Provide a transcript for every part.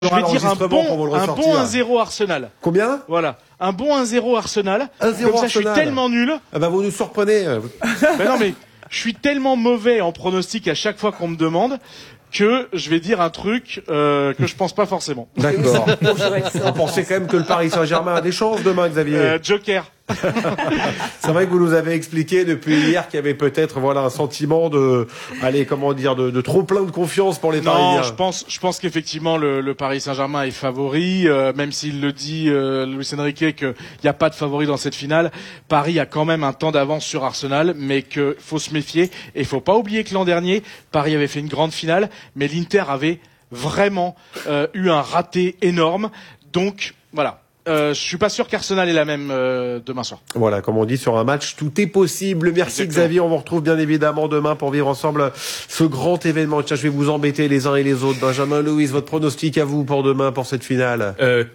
Je vais dire un bon 1-0 Arsenal. Combien? Voilà. Un bon 1-0 Arsenal. 1-0 Comme ça, Arsenal. je suis tellement nul. Ah bah, vous nous surprenez. Ben non, mais je suis tellement mauvais en pronostic à chaque fois qu'on me demande que je vais dire un truc que je pense pas forcément. D'accord. Vous pensez quand même que le Paris Saint-Germain a des chances demain, Xavier? Joker. C'est vrai que vous nous avez expliqué depuis hier qu'il y avait peut-être un sentiment de trop plein de confiance pour les Parisiens. Non, je pense qu'effectivement le Paris Saint-Germain est favori, même s'il le dit Luis Enrique qu'il n'y a pas de favori dans cette finale. Paris a quand même un temps d'avance sur Arsenal, mais qu'il faut se méfier. Et il faut pas oublier que l'an dernier, Paris avait fait une grande finale, mais l'Inter avait vraiment eu un raté énorme. Donc voilà. Je suis pas sûr qu'Arsenal est la même demain soir. Voilà, comme on dit sur un match, tout est possible. Merci Exactement. Xavier, on vous retrouve bien évidemment demain pour vivre ensemble ce grand événement. Tiens, je vais vous embêter les uns et les autres. Benjamin Louis, votre pronostic à vous pour demain, pour cette finale?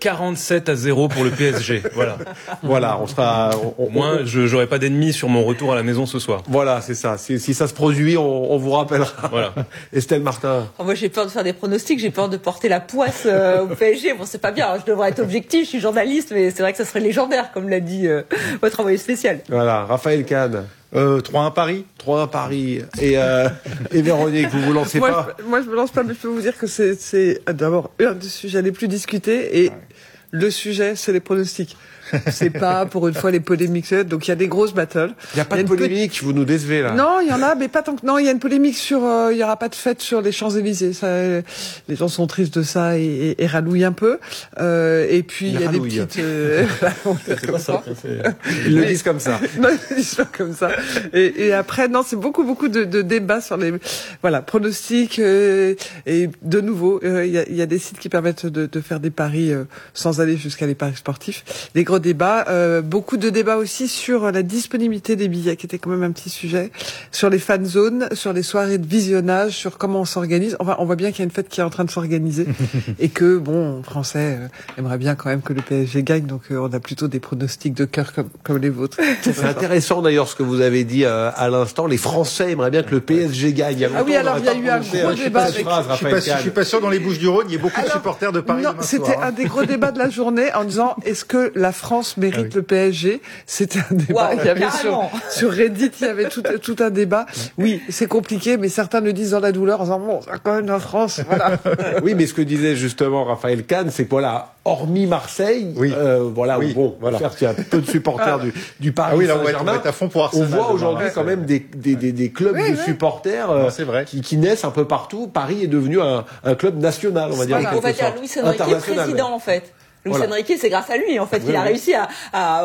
47-0 pour le PSG. Voilà. Voilà, on sera. Moi, j'aurai pas d'ennemis sur mon retour à la maison ce soir. Voilà, c'est ça. Si ça se produit, on vous rappellera. Voilà. Estelle Martin. Moi, j'ai peur de faire des pronostics. J'ai peur de porter la poisse au PSG. Bon, c'est pas bien. Je devrais être objectif. Je suis journaliste, mais c'est vrai que ça serait légendaire, comme l'a dit votre envoyé spécial. Voilà, Raphaël Kahn. 3-1 Paris. 3-1 Paris. Et Véronique, vous lancez pas? Moi, je me lance pas, mais je peux vous dire que c'est d'abord un des sujets les plus discutés et le sujet, c'est les pronostics. C'est pas, pour une fois, les polémiques. Donc, il y a des grosses battles. Il n'y a pas de polémique, vous nous décevez, là. Non, il y en a, mais pas tant que, non, il y a une polémique sur, il y aura pas de fête sur les Champs-Élysées. Ça, les gens sont tristes de ça et rallouillent un peu. Et puis, il y a des petites, c'est pas ça. Ils le disent comme ça. Non, ils le disent pas comme ça. Et après, non, c'est beaucoup de débats sur les, pronostics, et de nouveau, il y a des sites qui permettent de faire des paris, sans aller jusqu'à les paris sportifs. Des gros débats, beaucoup de débats aussi sur la disponibilité des billets, qui était quand même un petit sujet, sur les fan zones, sur les soirées de visionnage, sur comment on s'organise. Enfin, on voit bien qu'il y a une fête qui est en train de s'organiser et que, Français aimerait bien quand même que le PSG gagne, donc on a plutôt des pronostics de cœur comme les vôtres. C'est intéressant d'ailleurs ce que vous avez dit à l'instant. Les Français aimeraient bien que le PSG gagne. Ah oui, alors il y a eu un gros débat. Je suis pas sûr dans les Bouches-du-Rhône, il y a beaucoup de supporters de Paris. Non, c'était un des gros débats de la journée en disant est-ce que la France mérite le PSG? C'était un débat. Wow, il y avait sur Reddit, il y avait tout un débat. Oui, c'est compliqué, mais certains le disent dans la douleur en disant bon, c'est quand même la France. Voilà. Oui, mais ce que disait justement Raphaël Kahn, c'est que hormis Marseille, certes, il y a peu de supporters du Paris Saint-Germain. On voit aujourd'hui quand même des clubs de supporters qui naissent un peu partout. Paris est devenu un club national, on va dire. On va dire Luis Enrique président, en fait. Luis Enrique, c'est grâce à lui, en fait, qu'il a réussi à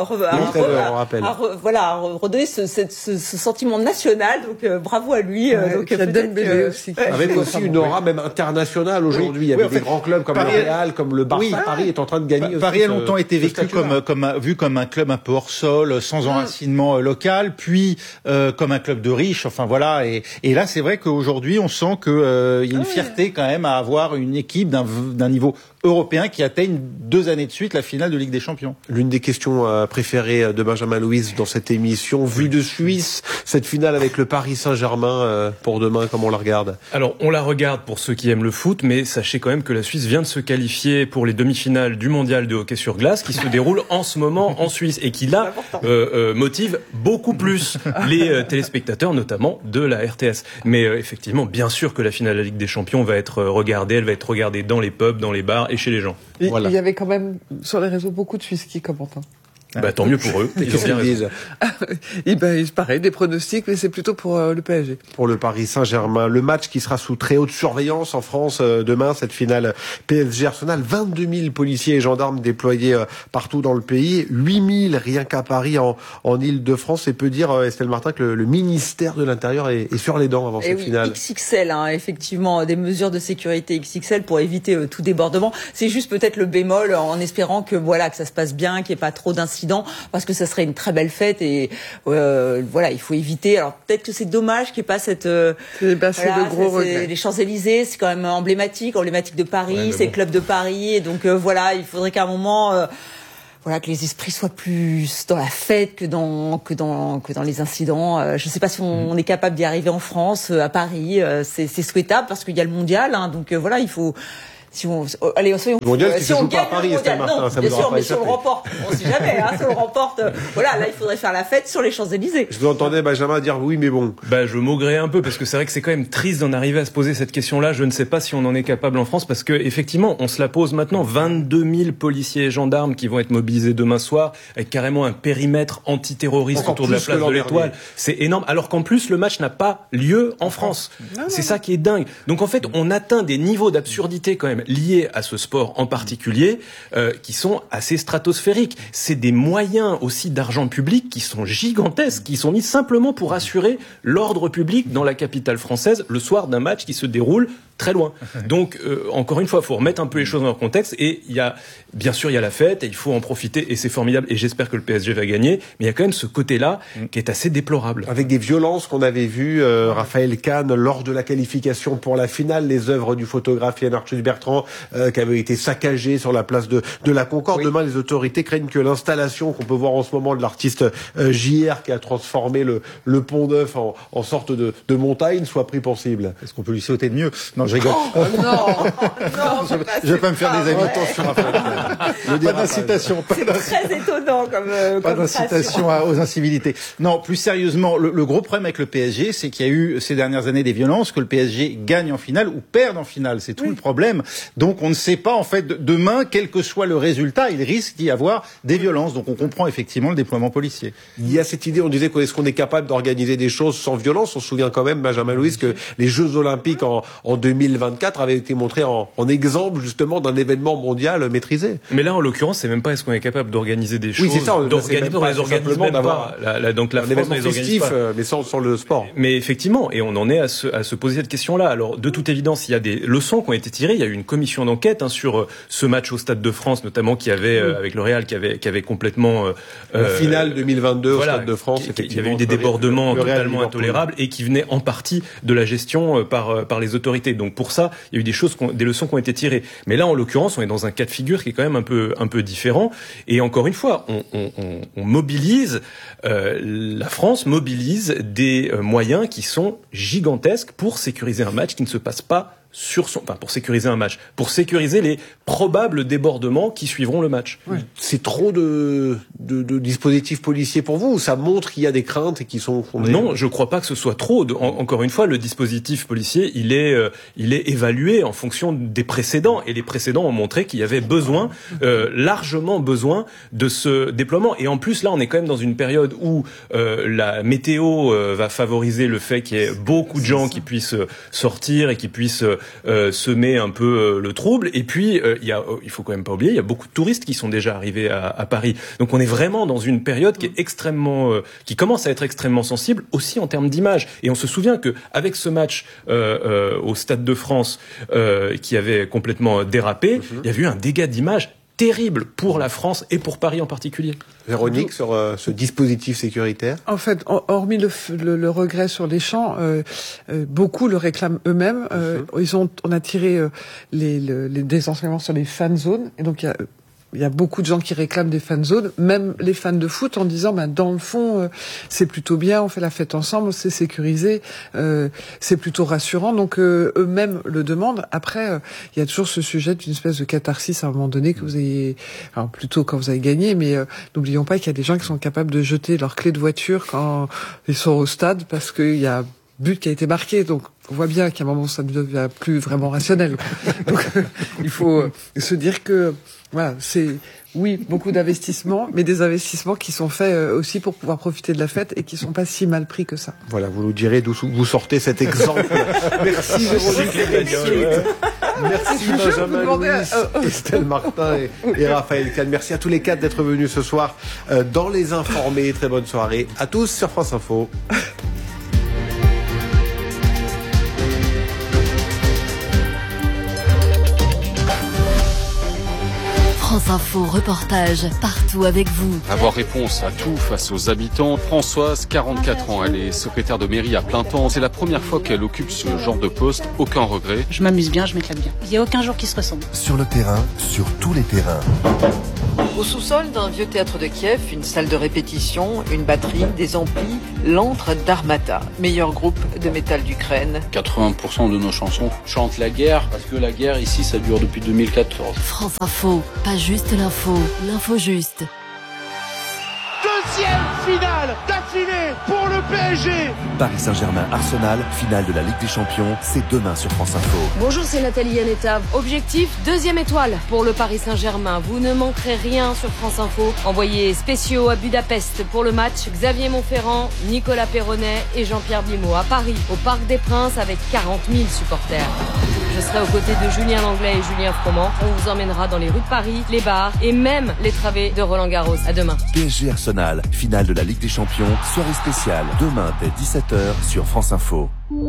redonner ce sentiment national. Donc, bravo à lui. aussi. Avec aussi une aura même internationale aujourd'hui. Il y avait des grands clubs comme le Real, comme le Barça. Paris est en train de gagner. Paris a longtemps été vécu vu comme un club un peu hors sol, sans enracinement local, puis comme un club de riches. Enfin voilà. Et là, c'est vrai qu'aujourd'hui, on sent qu'il y a une fierté quand même à avoir une équipe d'un niveau européen qui atteigne 2 années de suite la finale de Ligue des Champions. L'une des questions préférées de Benjamin Louis dans cette émission, vue de Suisse, cette finale avec le Paris Saint-Germain pour demain, comment on la regarde? Alors, on la regarde pour ceux qui aiment le foot, mais sachez quand même que la Suisse vient de se qualifier pour les demi-finales du mondial de hockey sur glace qui se déroule en ce moment en Suisse et qui là motive beaucoup plus les téléspectateurs, notamment de la RTS. Mais effectivement, bien sûr que la finale de la Ligue des Champions va être regardée, elle va être regardée dans les pubs, dans les bars et chez les gens. Il y avait quand même sur les réseaux beaucoup de Suisses qui commentent. Tant mieux pour eux. Qu'est-ce qu'ils disent? Pareil, des pronostics, mais c'est plutôt pour le PSG. Pour le Paris Saint-Germain. Le match qui sera sous très haute surveillance en France demain, cette finale PSG-Arsenal. 22 000 policiers et gendarmes déployés partout dans le pays. 8 000 rien qu'à Paris en Ile-de-France. Et peut dire, Estelle Martin, que le ministère de l'Intérieur est sur les dents avant cette finale. XXL, effectivement, des mesures de sécurité XXL pour éviter tout débordement. C'est juste peut-être le bémol en espérant que ça se passe bien, qu'il n'y ait pas trop d'incidents, parce que ça serait une très belle fête et il faut éviter. Alors peut-être que c'est dommage qu'il n'y ait pas cette les Champs-Élysées, c'est quand même emblématique de Paris, c'est le club de Paris, et donc il faudrait qu'à un moment que les esprits soient plus dans la fête que dans les incidents. Je ne sais pas si on est capable d'y arriver en France, à Paris. C'est souhaitable parce qu'il y a le mondial, donc il faut allez, soyons mondial qui se joue pas à Paris, Estelle Martin, ça bien sûr, mais si on le remporte, on sait jamais, si on le remporte, voilà, là, il faudrait faire la fête sur les Champs-Élysées. Je vous entendais, Benjamin, dire oui, mais bon. Je maugrais un peu, parce que c'est vrai que c'est quand même triste d'en arriver à se poser cette question-là. Je ne sais pas si on en est capable en France, parce que, effectivement, on se la pose maintenant. 22 000 policiers et gendarmes qui vont être mobilisés demain soir, avec carrément un périmètre antiterroriste autour de la place de l'Étoile. C'est énorme. Alors qu'en plus, le match n'a pas lieu en France. C'est ça qui est dingue. Donc, en fait, on atteint des niveaux d'absurdité quand même liés à ce sport en particulier, qui sont assez stratosphériques. C'est des moyens aussi d'argent public qui sont gigantesques, qui sont mis simplement pour assurer l'ordre public dans la capitale française le soir d'un match qui se déroule très loin. Donc, encore une fois, il faut remettre un peu les choses dans leur contexte. Et bien sûr, il y a la fête et il faut en profiter et c'est formidable. Et j'espère que le PSG va gagner. Mais il y a quand même ce côté-là qui est assez déplorable. Avec des violences qu'on avait vues, Raphaël Kahn, lors de la qualification pour la finale, les œuvres du photographe Yann Arthus Bertrand qui avaient été saccagées sur la place de la Concorde. Oui. Demain, les autorités craignent que l'installation qu'on peut voir en ce moment de l'artiste JR qui a transformé le Pont Neuf en sorte de montagne soit pris pour cible. Est-ce qu'on peut lui sauter de mieux? Non, je rigole. Non, je vais pas me faire des amis. Attention, pas d'incitation. C'est très étonnant pas d'incitation aux incivilités. Non, plus sérieusement, le gros problème avec le PSG, c'est qu'il y a eu ces dernières années des violences, que le PSG gagne en finale ou perde en finale. C'est tout le problème. Donc on ne sait pas, en fait, demain, quel que soit le résultat, il risque d'y avoir des violences. Donc on comprend effectivement le déploiement policier. Il y a cette idée, on disait est-ce qu'on est capable d'organiser des choses sans violence? On se souvient quand même, Benjamin Louis, que les Jeux Olympiques en 2024 avaient été montrés en exemple justement d'un événement mondial maîtrisé. Mais là, en l'occurrence, c'est même pas est-ce qu'on est capable d'organiser des choses. Oui, c'est ça. D'organiser, on les organise même pas. Donc la France ne les organise pas. Mais sans le sport. Mais effectivement, et on en est à se poser cette question-là. Alors, de toute évidence, il y a des leçons qui ont été tirées. Il y a eu une commission d'enquête sur ce match au Stade de France, notamment qui avait avec le Real, qui avait complètement la finale 2022 au Stade de France. Il y avait eu des débordements totalement intolérables et qui venaient en partie de la gestion par les autorités. Donc pour ça, il y a eu des leçons qui ont été tirées. Mais là, en l'occurrence, on est dans un cas de figure qui est quand même un peu différent. Et encore une fois, on mobilise, la France mobilise des moyens qui sont gigantesques pour sécuriser un match qui ne se passe pas pour sécuriser un match, pour sécuriser les probables débordements qui suivront le match. Oui. C'est trop de dispositifs policiers pour vous, ou ça montre qu'il y a des craintes et qui sont fondées? Non, je crois pas que ce soit trop. Encore une fois, le dispositif policier, il est évalué en fonction des précédents, et les précédents ont montré qu'il y avait largement besoin de ce déploiement. Et en plus, là, on est quand même dans une période où la météo va favoriser le fait qu'il y ait beaucoup de gens qui puissent sortir et qui puissent semer un peu le trouble. Et puis, il faut quand même pas oublier, il y a beaucoup de touristes qui sont déjà arrivés à Paris. Donc on est vraiment dans une période qui est qui commence à être extrêmement sensible aussi en termes d'image. Et on se souvient que avec ce match au Stade de France qui avait complètement dérapé, il y a eu un dégât d'image terrible pour la France et pour Paris en particulier. Véronique, sur ce dispositif sécuritaire? En fait, hormis le regret sur les champs, beaucoup le réclament eux-mêmes. On a tiré des enseignements sur les fan zones, et donc il y a beaucoup de gens qui réclament des fan zones, même les fans de foot, en disant dans le fond c'est plutôt bien, on fait la fête ensemble, c'est sécurisé, c'est plutôt rassurant. Donc eux-mêmes le demandent. Après, il y a toujours ce sujet d'une espèce de catharsis à un moment donné que vous ayez, alors plutôt quand vous avez gagné, mais n'oublions pas qu'il y a des gens qui sont capables de jeter leurs clés de voiture quand ils sont au stade parce qu'il y a but qui a été marqué. Donc on voit bien qu'à un moment ça ne devient plus vraiment rationnel. Donc il faut se dire que voilà, c'est beaucoup d'investissements, mais des investissements qui sont faits aussi pour pouvoir profiter de la fête et qui sont pas si mal pris que ça. Voilà, vous nous direz d'où vous sortez cet exemple. Merci Véronique. Merci Benjamin Louis, Estelle Martin et Raphaël Kahn. Merci à tous les quatre d'être venus ce soir dans Les Informés. Très bonne soirée à tous sur France Info. France Info reportage partout avec vous. Avoir réponse à tout face aux habitants. Françoise, 44 ans, elle est secrétaire de mairie à plein temps. C'est la première fois qu'elle occupe ce genre de poste. Aucun regret. Je m'amuse bien, je m'éclate bien. Il n'y a aucun jour qui se ressemble. Sur le terrain, sur tous les terrains. Au sous-sol d'un vieux théâtre de Kiev, une salle de répétition, une batterie, des amplis, l'antre d'Armata, meilleur groupe de métal d'Ukraine. 80% de nos chansons chantent la guerre, parce que la guerre ici, ça dure depuis 2014. France Info, pas juste l'info, l'info juste. Deuxième finale d'affilée pour le PSG. Paris Saint-Germain Arsenal, finale de la Ligue des Champions, c'est demain sur France Info. Bonjour, c'est Nathalie Yanetta. Objectif, 2e étoile pour le Paris Saint-Germain. Vous ne manquerez rien sur France Info. Envoyés spéciaux à Budapest pour le match, Xavier Montferrand, Nicolas Perronnet et Jean-Pierre Blimaud à Paris, au Parc des Princes avec 40 000 supporters. Je serai aux côtés de Julien Langlais et Julien Froment. On vous emmènera dans les rues de Paris, les bars et même les travées de Roland-Garros. À demain. PSG Arsenal, finale de la Ligue des Champions, soirée spéciale, demain dès 17h sur France Info.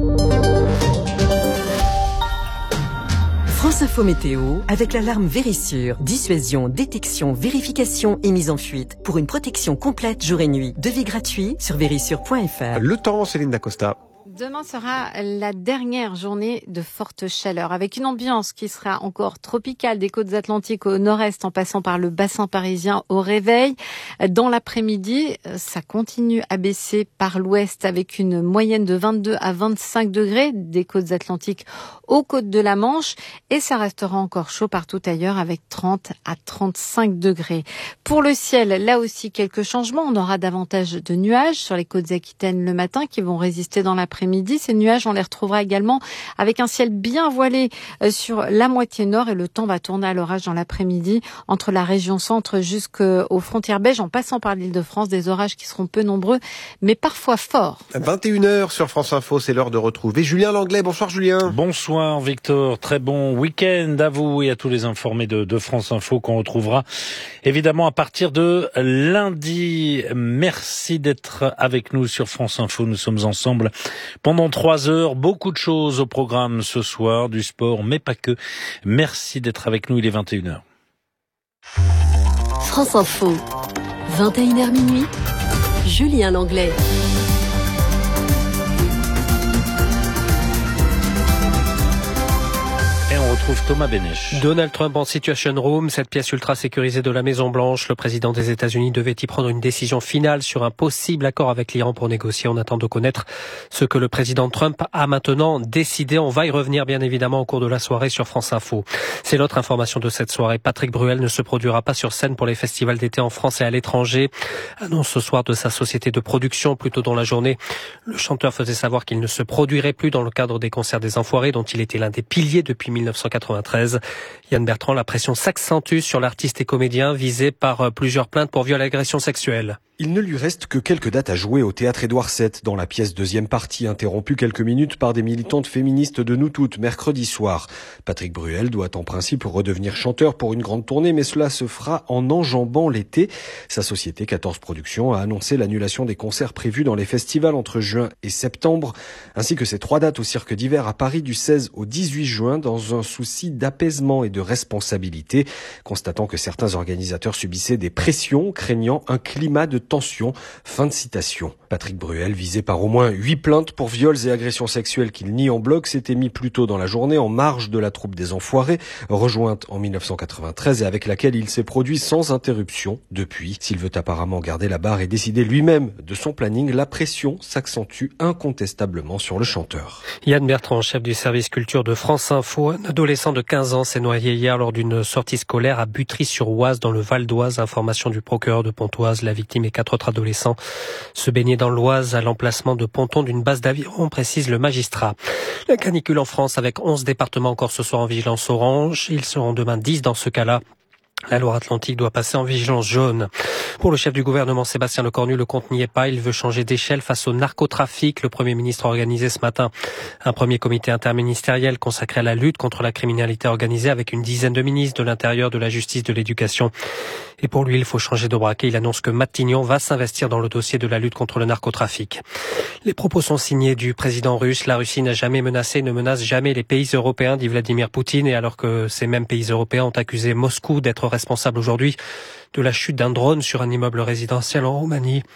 France Info Météo, avec l'alarme Vérissure. Dissuasion, détection, vérification et mise en fuite. Pour une protection complète jour et nuit. Devis gratuit sur vérissure.fr. Le temps, Céline Dacosta. Demain sera la dernière journée de forte chaleur, avec une ambiance qui sera encore tropicale des côtes atlantiques au nord-est en passant par le bassin parisien au réveil. Dans l'après-midi, ça continue à baisser par l'ouest avec une moyenne de 22 à 25 degrés des côtes atlantiques aux côtes de la Manche, et ça restera encore chaud partout ailleurs avec 30 à 35 degrés. Pour le ciel, là aussi quelques changements. On aura davantage de nuages sur les côtes aquitaines le matin qui vont résister dans l'après-midi. Ces nuages, on les retrouvera également avec un ciel bien voilé sur la moitié nord, et le temps va tourner à l'orage dans l'après-midi entre la région centre jusqu'aux frontières belges en passant par l'Île-de-France. Des orages qui seront peu nombreux mais parfois forts. 21h sur France Info, c'est l'heure de retrouver Julien Langlais. Bonsoir Julien. Bonsoir Victor, très bon week-end à vous et à tous les informés de France Info qu'on retrouvera évidemment à partir de lundi. Merci d'être avec nous sur France Info. Nous sommes ensemble pendant 3 heures. Beaucoup de choses au programme ce soir, du sport, mais pas que. Merci d'être avec nous, il est 21h. France Info, 21h minuit, Julien Langlais. On retrouve Thomas Benech. Donald Trump en Situation Room, cette pièce ultra sécurisée de la Maison-Blanche. Le président des États-Unis devait y prendre une décision finale sur un possible accord avec l'Iran pour négocier. On attend de connaître ce que le président Trump a maintenant décidé. On va y revenir bien évidemment au cours de la soirée sur France Info. C'est l'autre information de cette soirée. Patrick Bruel ne se produira pas sur scène pour les festivals d'été en France et à l'étranger. Annonce ce soir de sa société de production. Plus tôt dans la journée, le chanteur faisait savoir qu'il ne se produirait plus dans le cadre des concerts des Enfoirés, dont il était l'un des piliers depuis 1993. Yann Bertrand, la pression s'accentue sur l'artiste et comédien visé par plusieurs plaintes pour viol et agression sexuelle. Il ne lui reste que quelques dates à jouer au théâtre Édouard VII, dans la pièce deuxième partie, interrompue quelques minutes par des militantes féministes de Nous Toutes, mercredi soir. Patrick Bruel doit en principe redevenir chanteur pour une grande tournée, mais cela se fera en enjambant l'été. Sa société 14 Productions a annoncé l'annulation des concerts prévus dans les festivals entre juin et septembre, ainsi que ses 3 dates au Cirque d'hiver à Paris du 16 au 18 juin, dans un souci d'apaisement et de responsabilité, constatant que certains organisateurs subissaient des pressions, craignant un climat de tension. Fin de citation. Patrick Bruel, visé par au moins 8 plaintes pour viols et agressions sexuelles qu'il nie en bloc, s'était mis plus tôt dans la journée en marge de la troupe des Enfoirés, rejointe en 1993 et avec laquelle il s'est produit sans interruption depuis. S'il veut apparemment garder la barre et décider lui-même de son planning, la pression s'accentue incontestablement sur le chanteur. Yann Bertrand, chef du service culture de France Info. Un adolescent de 15 ans s'est noyé hier lors d'une sortie scolaire à Butry-sur-Oise dans le Val d'Oise. Information du procureur de Pontoise. La victime et 4 autres adolescents se baignaient dans l'Oise à l'emplacement de Ponton d'une base d'aviron, précise le magistrat. La canicule en France avec 11 départements encore ce soir en vigilance orange. Ils seront demain 10 dans ce cas-là. La Loire-Atlantique doit passer en vigilance jaune. Pour le chef du gouvernement, Sébastien Lecornu, le compte n'y est pas. Il veut changer d'échelle face au narcotrafic. Le Premier ministre a organisé ce matin un premier comité interministériel consacré à la lutte contre la criminalité organisée avec une dizaine de ministres de l'Intérieur, de la Justice, de l'Éducation. Et pour lui, il faut changer de braquet. Il annonce que Matignon va s'investir dans le dossier de la lutte contre le narcotrafic. Les propos sont signés du président russe. La Russie n'a jamais menacé, ne menace jamais les pays européens, dit Vladimir Poutine. Et alors que ces mêmes pays européens ont accusé Moscou d'être responsable aujourd'hui de la chute d'un drone sur un immeuble résidentiel en Roumanie,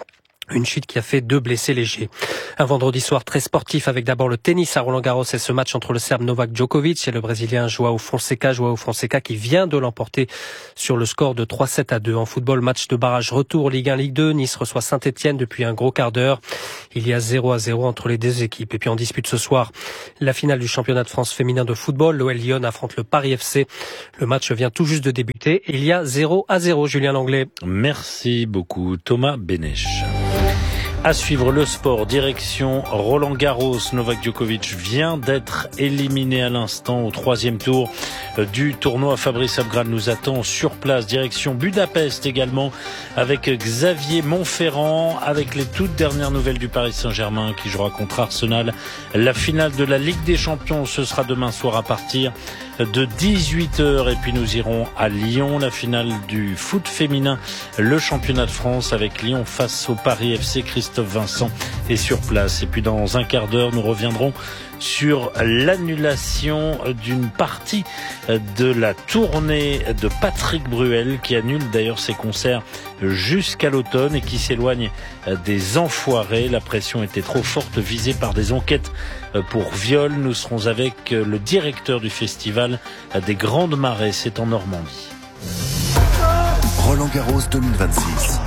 Une chute qui a fait 2 blessés légers. Un vendredi soir très sportif avec d'abord le tennis à Roland-Garros et ce match entre le Serbe Novak Djokovic et le Brésilien Joao Fonseca qui vient de l'emporter sur le score de 3-7-2. En football, match de barrage retour Ligue 1, Ligue 2. Nice reçoit Saint-Etienne depuis un gros quart d'heure. Il y a 0-0 entre les deux équipes. Et puis on dispute ce soir la finale du championnat de France féminin de football. L'OL Lyon affronte le Paris FC. Le match vient tout juste de débuter. Il y a 0-0, Julien Langlais. Merci beaucoup, Thomas Bénèche. À suivre le sport, direction Roland-Garros. Novak Djokovic vient d'être éliminé à l'instant au 3e tour du tournoi. Fabrice Abgrad nous attend sur place. Direction Budapest également avec Xavier Montferrand, avec les toutes dernières nouvelles du Paris Saint-Germain qui jouera contre Arsenal. La finale de la Ligue des Champions, ce sera demain soir à partir de 18h. Et puis nous irons à Lyon, la finale du foot féminin, le championnat de France avec Lyon face au Paris FC. Christophe Vincent est sur place. Et puis dans un quart d'heure, nous reviendrons sur l'annulation d'une partie de la tournée de Patrick Bruel, qui annule d'ailleurs ses concerts jusqu'à l'automne et qui s'éloigne des Enfoirés. La pression était trop forte, visée par des enquêtes pour viol. Nous serons avec le directeur du festival des Grandes Marées, c'est en Normandie. Roland-Garros 2026.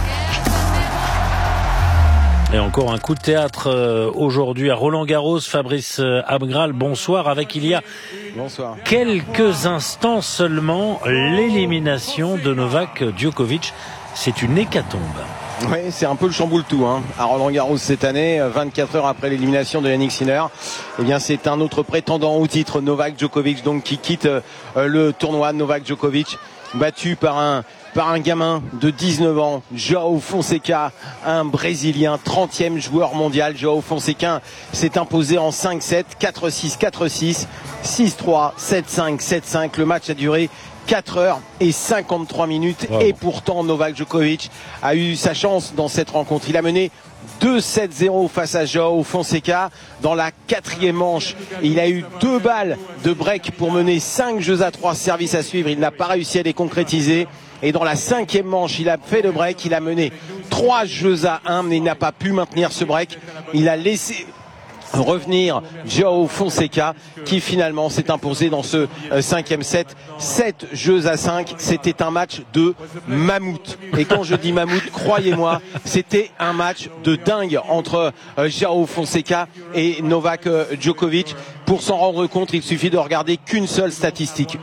Et encore un coup de théâtre aujourd'hui à Roland-Garros. Fabrice Abgrad, bonsoir. Avec il y a quelques instants seulement l'élimination de Novak Djokovic. C'est une hécatombe. Oui, c'est un peu le chamboule-tout à Roland-Garros cette année, 24 heures après l'élimination de Yannick Sinner. Eh bien, c'est un autre prétendant au titre, Novak Djokovic, donc qui quitte le tournoi. Novak Djokovic, battu par un gamin de 19 ans, Joao Fonseca, un Brésilien, 30e joueur mondial. Joao Fonseca s'est imposé en 5-7, 4-6, 4-6, 6-3, 7-5, 7-5. Le match a duré 4 heures et 53 minutes. Wow. Et pourtant, Novak Djokovic a eu sa chance dans cette rencontre. Il a mené 2-7-0 face à Joao Fonseca dans la 4e manche. Il a eu 2 balles de break pour mener 5-3 services à suivre. Il n'a pas réussi à les concrétiser. Et dans la 5e manche, il a fait le break. Il a mené 3-1, mais il n'a pas pu maintenir ce break. Il a laissé revenir Joao Fonseca qui finalement s'est imposé dans ce 5e set, 7-5. C'était un match de mammouth. Et quand je dis mammouth, croyez-moi, c'était un match de dingue entre Joao Fonseca et Novak Djokovic. Pour s'en rendre compte, il suffit de regarder qu'une seule statistique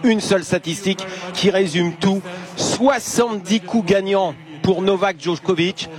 qui résume tout. 70 coups gagnants pour Novak Djokovic,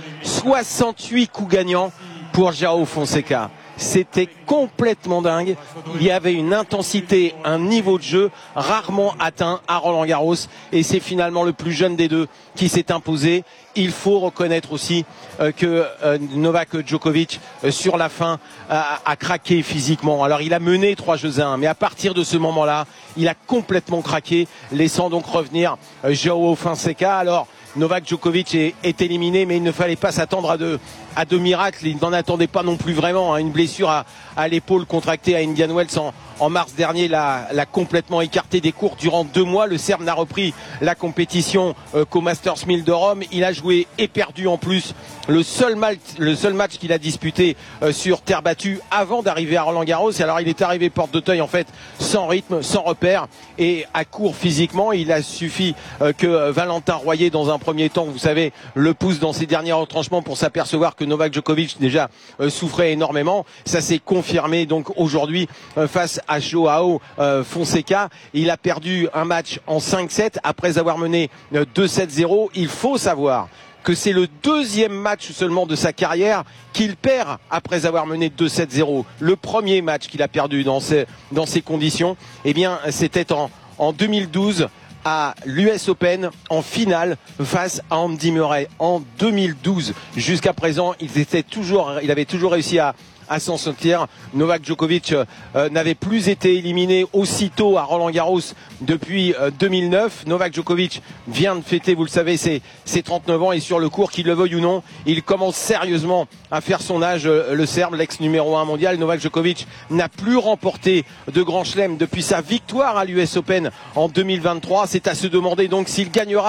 68 coups gagnants pour Joao Fonseca. C'était complètement dingue. Il y avait une intensité, un niveau de jeu rarement atteint à Roland-Garros. Et c'est finalement le plus jeune des deux qui s'est imposé. Il faut reconnaître aussi que Novak Djokovic, sur la fin, a craqué physiquement. Alors il a mené 3-1, mais à partir de ce moment-là, il a complètement craqué, laissant donc revenir Joao Fonseca. Alors Novak Djokovic est éliminé, mais il ne fallait pas s'attendre à de miracles. Il n'en attendait pas non plus vraiment. Une blessure à l'épaule contractée à Indian Wells en mars dernier l'a complètement écarté des courts durant 2 mois. Le Serbe n'a repris la compétition qu'au Masters 1000 de Rome. Il a joué et perdu en plus le seul match qu'il a disputé sur terre battue avant d'arriver à Roland-Garros. Et alors il est arrivé porte d'Auteuil en fait sans rythme, sans repère et à court physiquement. Il a suffi que Valentin Royer dans un premier temps, vous savez, le pousse dans ses derniers retranchements pour s'apercevoir que Novak Djokovic déjà souffrait énormément. Ça s'est confirmé donc aujourd'hui face à Joao Fonseca. Il a perdu un match en 5-7 après avoir mené 2-7-0. Il faut savoir que c'est le 2e match seulement de sa carrière qu'il perd après avoir mené 2-7-0. Le premier match qu'il a perdu dans ces conditions, eh bien, c'était en 2012 à l'US Open en finale face à Andy Murray en 2012. Jusqu'à présent, il avait toujours réussi à s'en sortir. Novak Djokovic n'avait plus été éliminé aussitôt à Roland-Garros depuis 2009. Novak Djokovic vient de fêter, vous le savez, ses 39 ans et sur le court, qu'il le veuille ou non, il commence sérieusement à faire son âge, le Serbe, l'ex numéro 1 mondial. Novak Djokovic n'a plus remporté de Grand Chelem depuis sa victoire à l'US Open en 2023. C'est à se demander donc s'il gagnera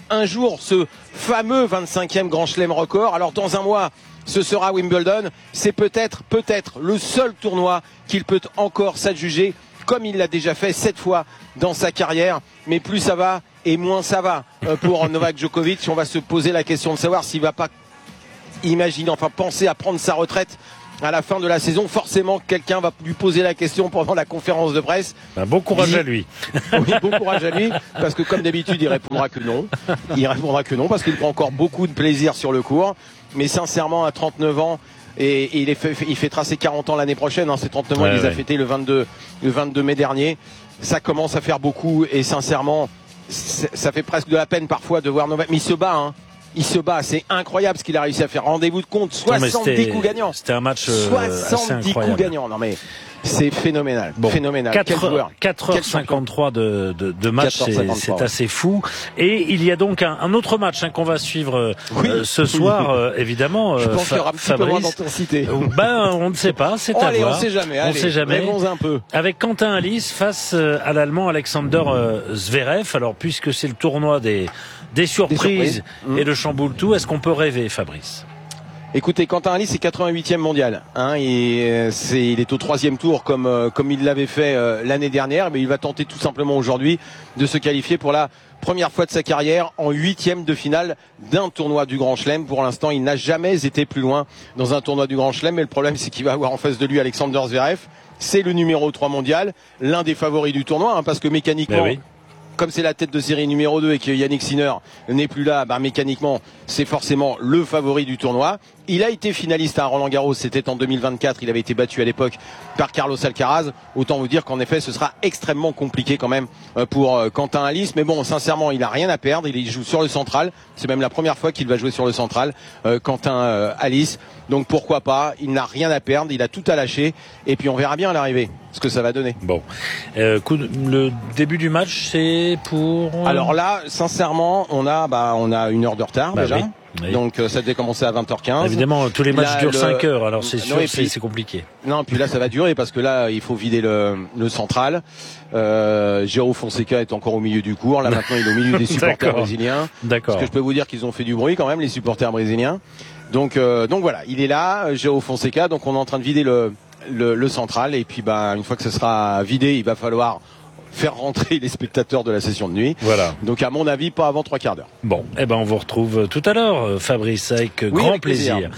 un jour ce fameux 25e Grand Chelem record. Alors dans un mois, ce sera Wimbledon. C'est peut-être le seul tournoi qu'il peut encore s'adjuger, comme il l'a déjà fait 7 fois dans sa carrière. Mais plus ça va et moins ça va pour Novak Djokovic. On va se poser la question de savoir s'il va pas penser à prendre sa retraite à la fin de la saison. Forcément, quelqu'un va lui poser la question pendant la conférence de presse. Bon courage à lui. Oui, bon courage à lui, parce que comme d'habitude, il répondra que non. Il répondra que non, parce qu'il prend encore beaucoup de plaisir sur le court. Mais sincèrement, à 39 ans, et il fêtera ses 40 ans l'année prochaine. Ses 39 ans, il les a fêtés le 22 mai dernier. Ça commence à faire beaucoup, et sincèrement, ça fait presque de la peine parfois de voir Novak. Mais il se bat, Il se bat, c'est incroyable ce qu'il a réussi à faire. Rendez-vous de compte, 70 coups gagnants. C'était un match 70 coups gagnants. Non mais c'est phénoménal. Phénoménal. 4h53 de match, c'est assez fou. Et il y a donc un autre match qu'on va suivre ce soir, évidemment. Je pense qu'il y aura un petit peu moins d'intensité. On ne sait pas, c'est à voir. On sait jamais. On sait jamais. Un peu. Avec Quentin Alice face à l'Allemand Alexander Zverev. Alors puisque c'est le tournoi des surprises et de chamboule tout, est-ce qu'on peut rêver, Fabrice? Écoutez, Quentin Alice, c'est 88e mondial. Il est au 3e tour comme il l'avait fait l'année dernière, mais il va tenter tout simplement aujourd'hui de se qualifier pour la première fois de sa carrière en 8e de finale d'un tournoi du Grand Chelem. Pour l'instant, il n'a jamais été plus loin dans un tournoi du Grand Chelem, mais le problème, c'est qu'il va avoir en face de lui Alexander Zverev. C'est le numéro 3 mondial, l'un des favoris du tournoi, parce que mécaniquement... Comme c'est la tête de série numéro 2 et que Yannick Sinner n'est plus là, mécaniquement, c'est forcément le favori du tournoi. Il a été finaliste à Roland-Garros, c'était en 2024, il avait été battu à l'époque par Carlos Alcaraz. Autant vous dire qu'en effet, ce sera extrêmement compliqué quand même pour Quentin Alice. Mais bon, sincèrement, il a rien à perdre, il joue sur le central. C'est même la première fois qu'il va jouer sur le central, Quentin Alice. Donc pourquoi pas, il n'a rien à perdre, il a tout à lâcher. Et puis on verra bien à l'arrivée ce que ça va donner. Bon, le début du match, c'est pour... Alors là, sincèrement, on a 1 heure de retard déjà. Oui. Donc ça devait commencer à 20h15. Évidemment, tous les matchs durent 5 heures, alors c'est sûr, c'est compliqué. Non, puis là ça va durer parce que là il faut vider le central. João Fonseca est encore au milieu du court. Là maintenant il est au milieu des supporters brésiliens. D'accord. Parce que je peux vous dire qu'ils ont fait du bruit quand même, les supporters brésiliens. Donc voilà, il est là, João Fonseca. Donc on est en train de vider le central et puis une fois que ce sera vidé, il va falloir faire rentrer les spectateurs de la session de nuit. Voilà. Donc à mon avis, pas avant 3/4 d'heure. Bon, on vous retrouve tout à l'heure, Fabrice, avec grand plaisir.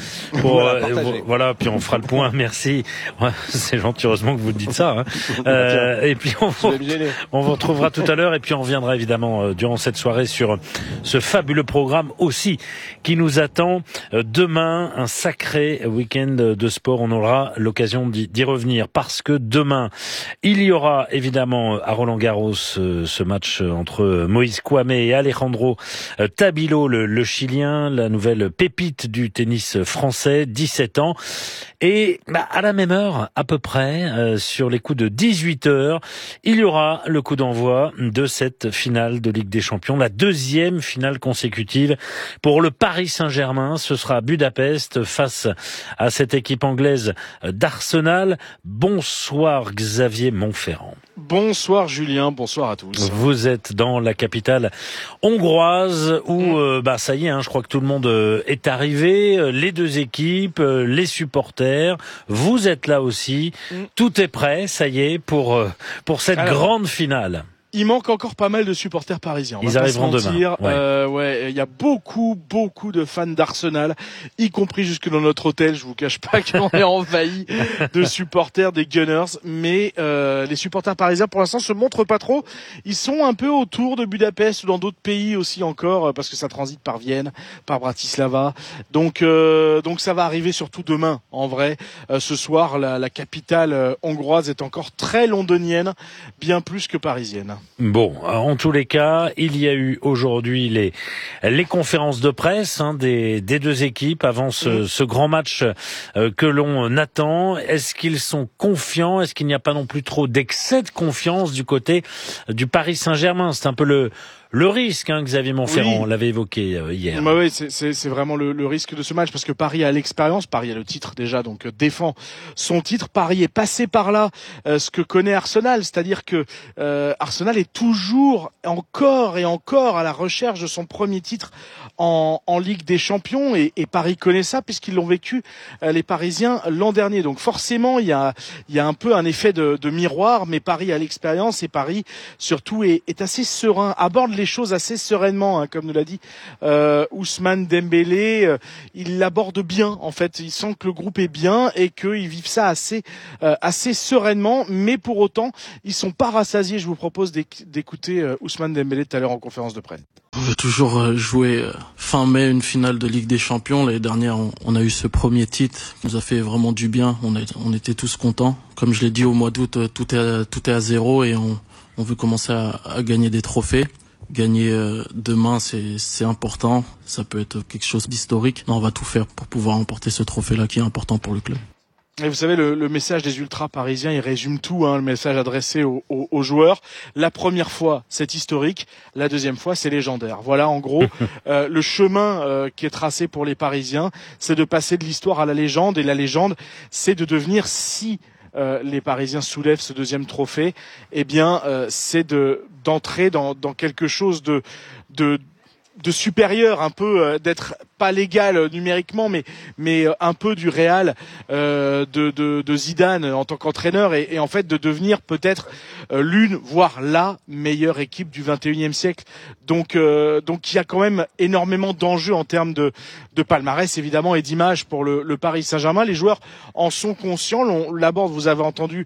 Voilà, puis on fera le point. Merci. C'est gentil, heureusement que vous dites ça. Et puis on vous retrouvera tout à l'heure et puis on reviendra évidemment durant cette soirée sur ce fabuleux programme aussi qui nous attend demain, un sacré week-end de sport. On aura l'occasion d'y revenir parce que demain, il y aura évidemment à Roland-Garros ce match entre Moïse Kouame et Alejandro Tabilo, le Chilien, la nouvelle pépite du tennis français, 17 ans. Et à la même heure, à peu près, sur les coups de 18h, il y aura le coup d'envoi de cette finale de Ligue des Champions, la 2e finale consécutive pour le Paris Saint-Germain. Ce sera à Budapest face à cette équipe anglaise d'Arsenal. Bonsoir Xavier Montferrand. Bonsoir Julien, bonsoir à tous. Vous êtes dans la capitale hongroise où ça y est, je crois que tout le monde est arrivé, les deux équipes, les supporters, vous êtes là aussi, tout est prêt, ça y est, pour cette grande finale. Il manque encore pas mal de supporters parisiens. Ils arriveront demain. Il y a beaucoup de fans d'Arsenal, y compris jusque dans notre hôtel. Je vous cache pas qu'on est envahi de supporters des Gunners. Mais les supporters parisiens, pour l'instant, se montrent pas trop. Ils sont un peu autour de Budapest ou dans d'autres pays aussi encore, parce que ça transite par Vienne, par Bratislava. Donc ça va arriver surtout demain. En vrai, ce soir, la capitale hongroise est encore très londonienne, bien plus que parisienne. Bon, en tous les cas, il y a eu aujourd'hui les conférences de presse des deux équipes avant ce grand match que l'on attend. Est-ce qu'ils sont confiants? Est-ce qu'il n'y a pas non plus trop d'excès de confiance du côté du Paris Saint-Germain? C'est un peu le risque, Xavier Montferrand, on l'avait évoqué hier. Oui, c'est vraiment le risque de ce match, parce que Paris a l'expérience, Paris a le titre déjà, donc défend son titre. Paris est passé par là, ce que connaît Arsenal, c'est-à-dire que Arsenal est toujours, encore et encore à la recherche de son premier titre en Ligue des Champions, et Paris connaît ça puisqu'ils l'ont vécu, les Parisiens, l'an dernier. Donc forcément, il y a un peu un effet de miroir, mais Paris a l'expérience, et Paris surtout est assez serein, aborde les choses assez sereinement, comme nous l'a dit Ousmane Dembélé. Il l'aborde bien, en fait. Il sent que le groupe est bien et qu'ils vivent ça assez sereinement, mais pour autant, ils sont pas rassasiés. Je vous propose d'écouter Ousmane Dembélé tout à l'heure en conférence de presse. On veut toujours jouer fin mai une finale de Ligue des Champions. L'année dernière, on a eu ce premier titre qui nous a fait vraiment du bien. On était tous contents. Comme je l'ai dit, au mois d'août, tout est à zéro, et on veut commencer à gagner des trophées. Gagner demain, c'est important. Ça peut être quelque chose d'historique. On va tout faire pour pouvoir emporter ce trophée-là qui est important pour le club. Et vous savez, le message des ultras parisiens, il résume tout, le message adressé aux joueurs. La première fois, c'est historique. La deuxième fois, c'est légendaire. Voilà, en gros, le chemin qui est tracé pour les Parisiens, c'est de passer de l'histoire à la légende. Et la légende, c'est de devenir, si les Parisiens soulèvent ce deuxième trophée, eh bien, c'est d'entrer dans quelque chose de supérieur, un peu, d'être pas légal numériquement, mais un peu du Real de Zidane en tant qu'entraîneur, et en fait de devenir peut-être l'une, voire la meilleure équipe du 21e siècle. Donc il y a quand même énormément d'enjeux en termes de palmarès évidemment et d'image pour le Paris Saint-Germain. Les joueurs en sont conscients. On l'aborde, vous avez entendu,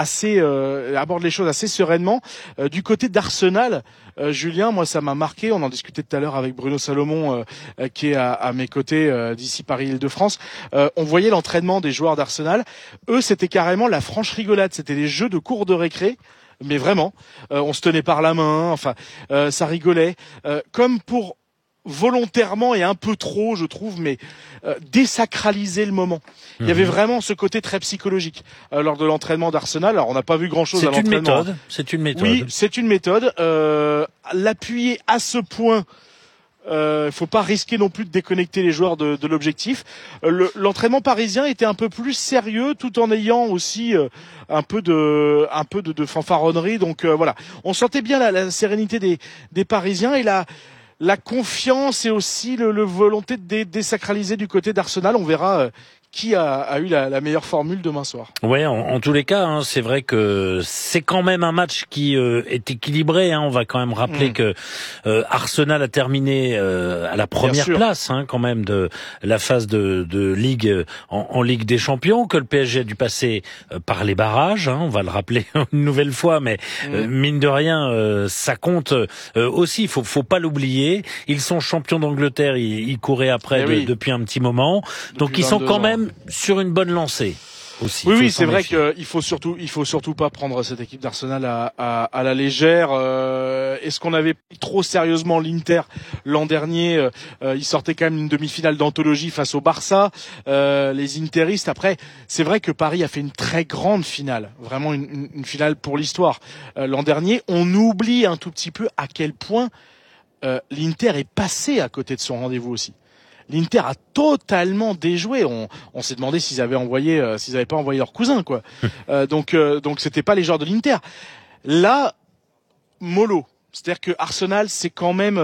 aborde les choses assez sereinement. Du côté d'Arsenal, Julien, moi ça m'a marqué. On en discutait tout à l'heure avec Bruno Salomon, qui est à mes côtés d'ici Paris-Île-de-France. On voyait l'entraînement des joueurs d'Arsenal. Eux, c'était carrément la franche rigolade. C'était des jeux de cours de récré. Mais vraiment, on se tenait par la main. Enfin, ça rigolait. Comme pour volontairement et un peu trop, je trouve, mais désacraliser le moment. Il y avait vraiment ce côté très psychologique lors de l'entraînement d'Arsenal. Alors, on n'a pas vu grand-chose à l'entraînement. C'est une méthode. Oui, c'est une méthode. L'appuyer à ce point, faut pas risquer non plus de déconnecter les joueurs de l'objectif. L'entraînement parisien était un peu plus sérieux, tout en ayant aussi un peu de fanfaronnerie. Donc voilà, on sentait bien la sérénité des Parisiens et la confiance, et aussi le volonté de désacraliser du côté d'Arsenal. On verra qui a eu la meilleure formule demain soir. Ouais, en tous les cas, c'est vrai que c'est quand même un match qui est équilibré. On va quand même rappeler que Arsenal a terminé à la première place, quand même, de la phase de Ligue en Ligue des Champions, que le PSG a dû passer par les barrages. On va le rappeler une nouvelle fois, mais mine de rien, ça compte aussi. Il faut pas l'oublier. Ils sont champions d'Angleterre. Ils couraient après depuis un petit moment. Donc ils sont quand même sur une bonne lancée aussi. Oui, c'est vrai qu'il faut surtout pas prendre cette équipe d'Arsenal à la légère. Est-ce qu'on avait pris trop sérieusement l'Inter l'an dernier? Ils sortaient quand même une demi-finale d'anthologie face au Barça, les Interistes. Après, c'est vrai que Paris a fait une très grande finale, vraiment une finale pour l'histoire. L'an dernier, on oublie un tout petit peu à quel point l'Inter est passé à côté de son rendez-vous aussi. L'Inter a totalement déjoué. On s'est demandé s'ils avaient pas envoyé leur cousin, quoi. Donc c'était pas les joueurs de l'Inter. Là, mollo. C'est-à-dire que Arsenal, c'est quand même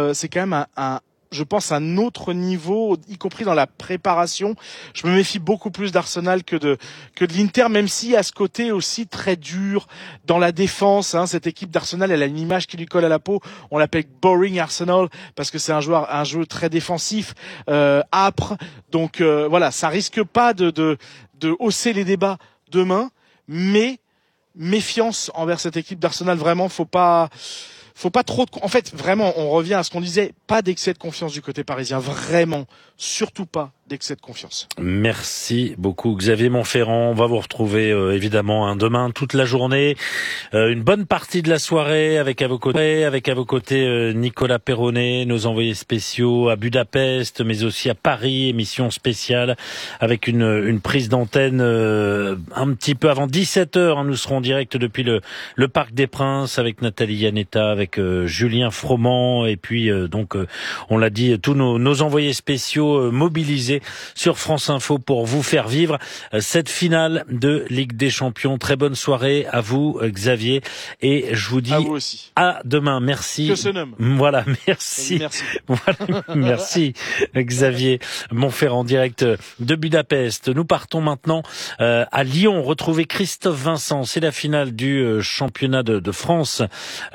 je pense, un autre niveau, y compris dans la préparation. Je me méfie beaucoup plus d'Arsenal que de l'Inter, même si à ce côté aussi très dur dans la défense. Cette équipe d'Arsenal, elle a une image qui lui colle à la peau. On l'appelle Boring Arsenal parce que c'est un jeu très défensif, âpre. Donc voilà, ça risque pas de hausser les débats demain, mais méfiance envers cette équipe d'Arsenal. Vraiment, faut pas trop en fait, vraiment, on revient à ce qu'on disait, pas d'excès de confiance du côté parisien, vraiment, surtout pas d'excès de confiance. Merci beaucoup Xavier Montferrand. On va vous retrouver évidemment demain toute la journée. Une bonne partie de la soirée avec à vos côtés Nicolas Perronnet, nos envoyés spéciaux à Budapest, mais aussi à Paris, émission spéciale avec une prise d'antenne un petit peu avant 17h. Nous serons en direct depuis le Parc des Princes avec Nathalie Yanetta, avec Julien Froment et puis donc on l'a dit, tous nos envoyés spéciaux mobilisés sur France Info pour vous faire vivre cette finale de Ligue des Champions. Très bonne soirée à vous Xavier, et je vous dis à demain. Merci. Que se nomme. Voilà, merci. Merci. Voilà, merci Xavier Montferrand, direct de Budapest. Nous partons maintenant à Lyon, retrouver Christophe Vincent. C'est la finale du championnat de France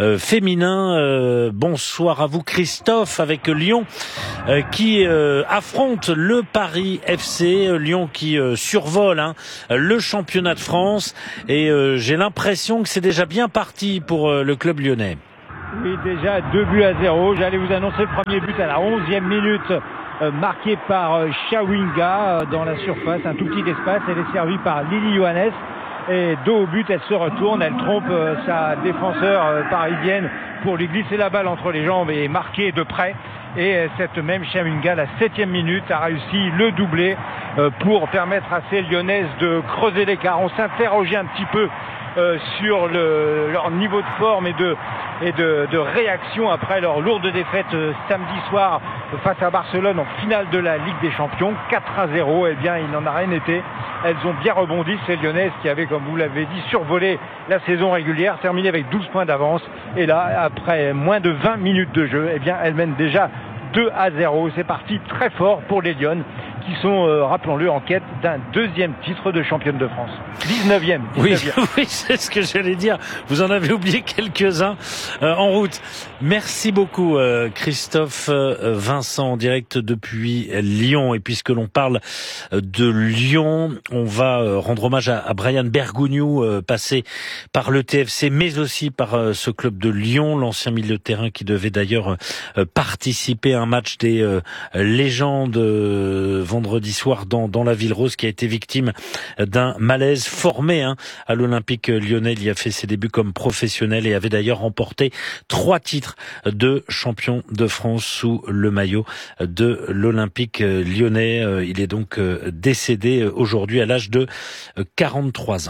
féminin. Bonsoir à vous Christophe, avec Lyon qui affronte le Paris FC, Lyon qui survole le championnat de France, et j'ai l'impression que c'est déjà bien parti pour le club lyonnais. Oui, déjà 2-0. J'allais vous annoncer le premier but à la 11e minute, marqué par Chawinga dans la surface, un tout petit espace. Elle est servie par Lily Johannes, et dos au but, elle se retourne, elle trompe sa défenseur parisienne pour lui glisser la balle entre les jambes et marquer de près. Et cette même Chawinga, la 7e minute, a réussi le doublé pour permettre à ces Lyonnaises de creuser l'écart. On s'interrogeait un petit peu sur leur niveau de forme et de réaction après leur lourde défaite samedi soir face à Barcelone en finale de la Ligue des Champions, 4-0. Eh bien, il n'en a rien été. Elles ont bien rebondi, ces Lyonnaises qui avaient, comme vous l'avez dit, survolé la saison régulière, terminé avec 12 points d'avance. Et là, après moins de 20 minutes de jeu, eh bien, elles mènent déjà 2-0. C'est parti très fort pour les Lyonnes, qui sont, rappelons-le, en quête d'un deuxième titre de championne de France. 19e. Oui, c'est ce que j'allais dire. Vous en avez oublié quelques-uns en route. Merci beaucoup Christophe Vincent, en direct depuis Lyon. Et puisque l'on parle de Lyon, on va rendre hommage à Brian Bergogneau, passé par le TFC, mais aussi par ce club de Lyon, l'ancien milieu de terrain qui devait d'ailleurs participer à un match des légendes vendredi soir dans la Ville Rose, qui a été victime d'un malaise. Formé à l'Olympique Lyonnais, il y a fait ses débuts comme professionnel et avait d'ailleurs remporté 3 titres de champion de France sous le maillot de l'Olympique Lyonnais. Il est donc décédé aujourd'hui à l'âge de 43 ans.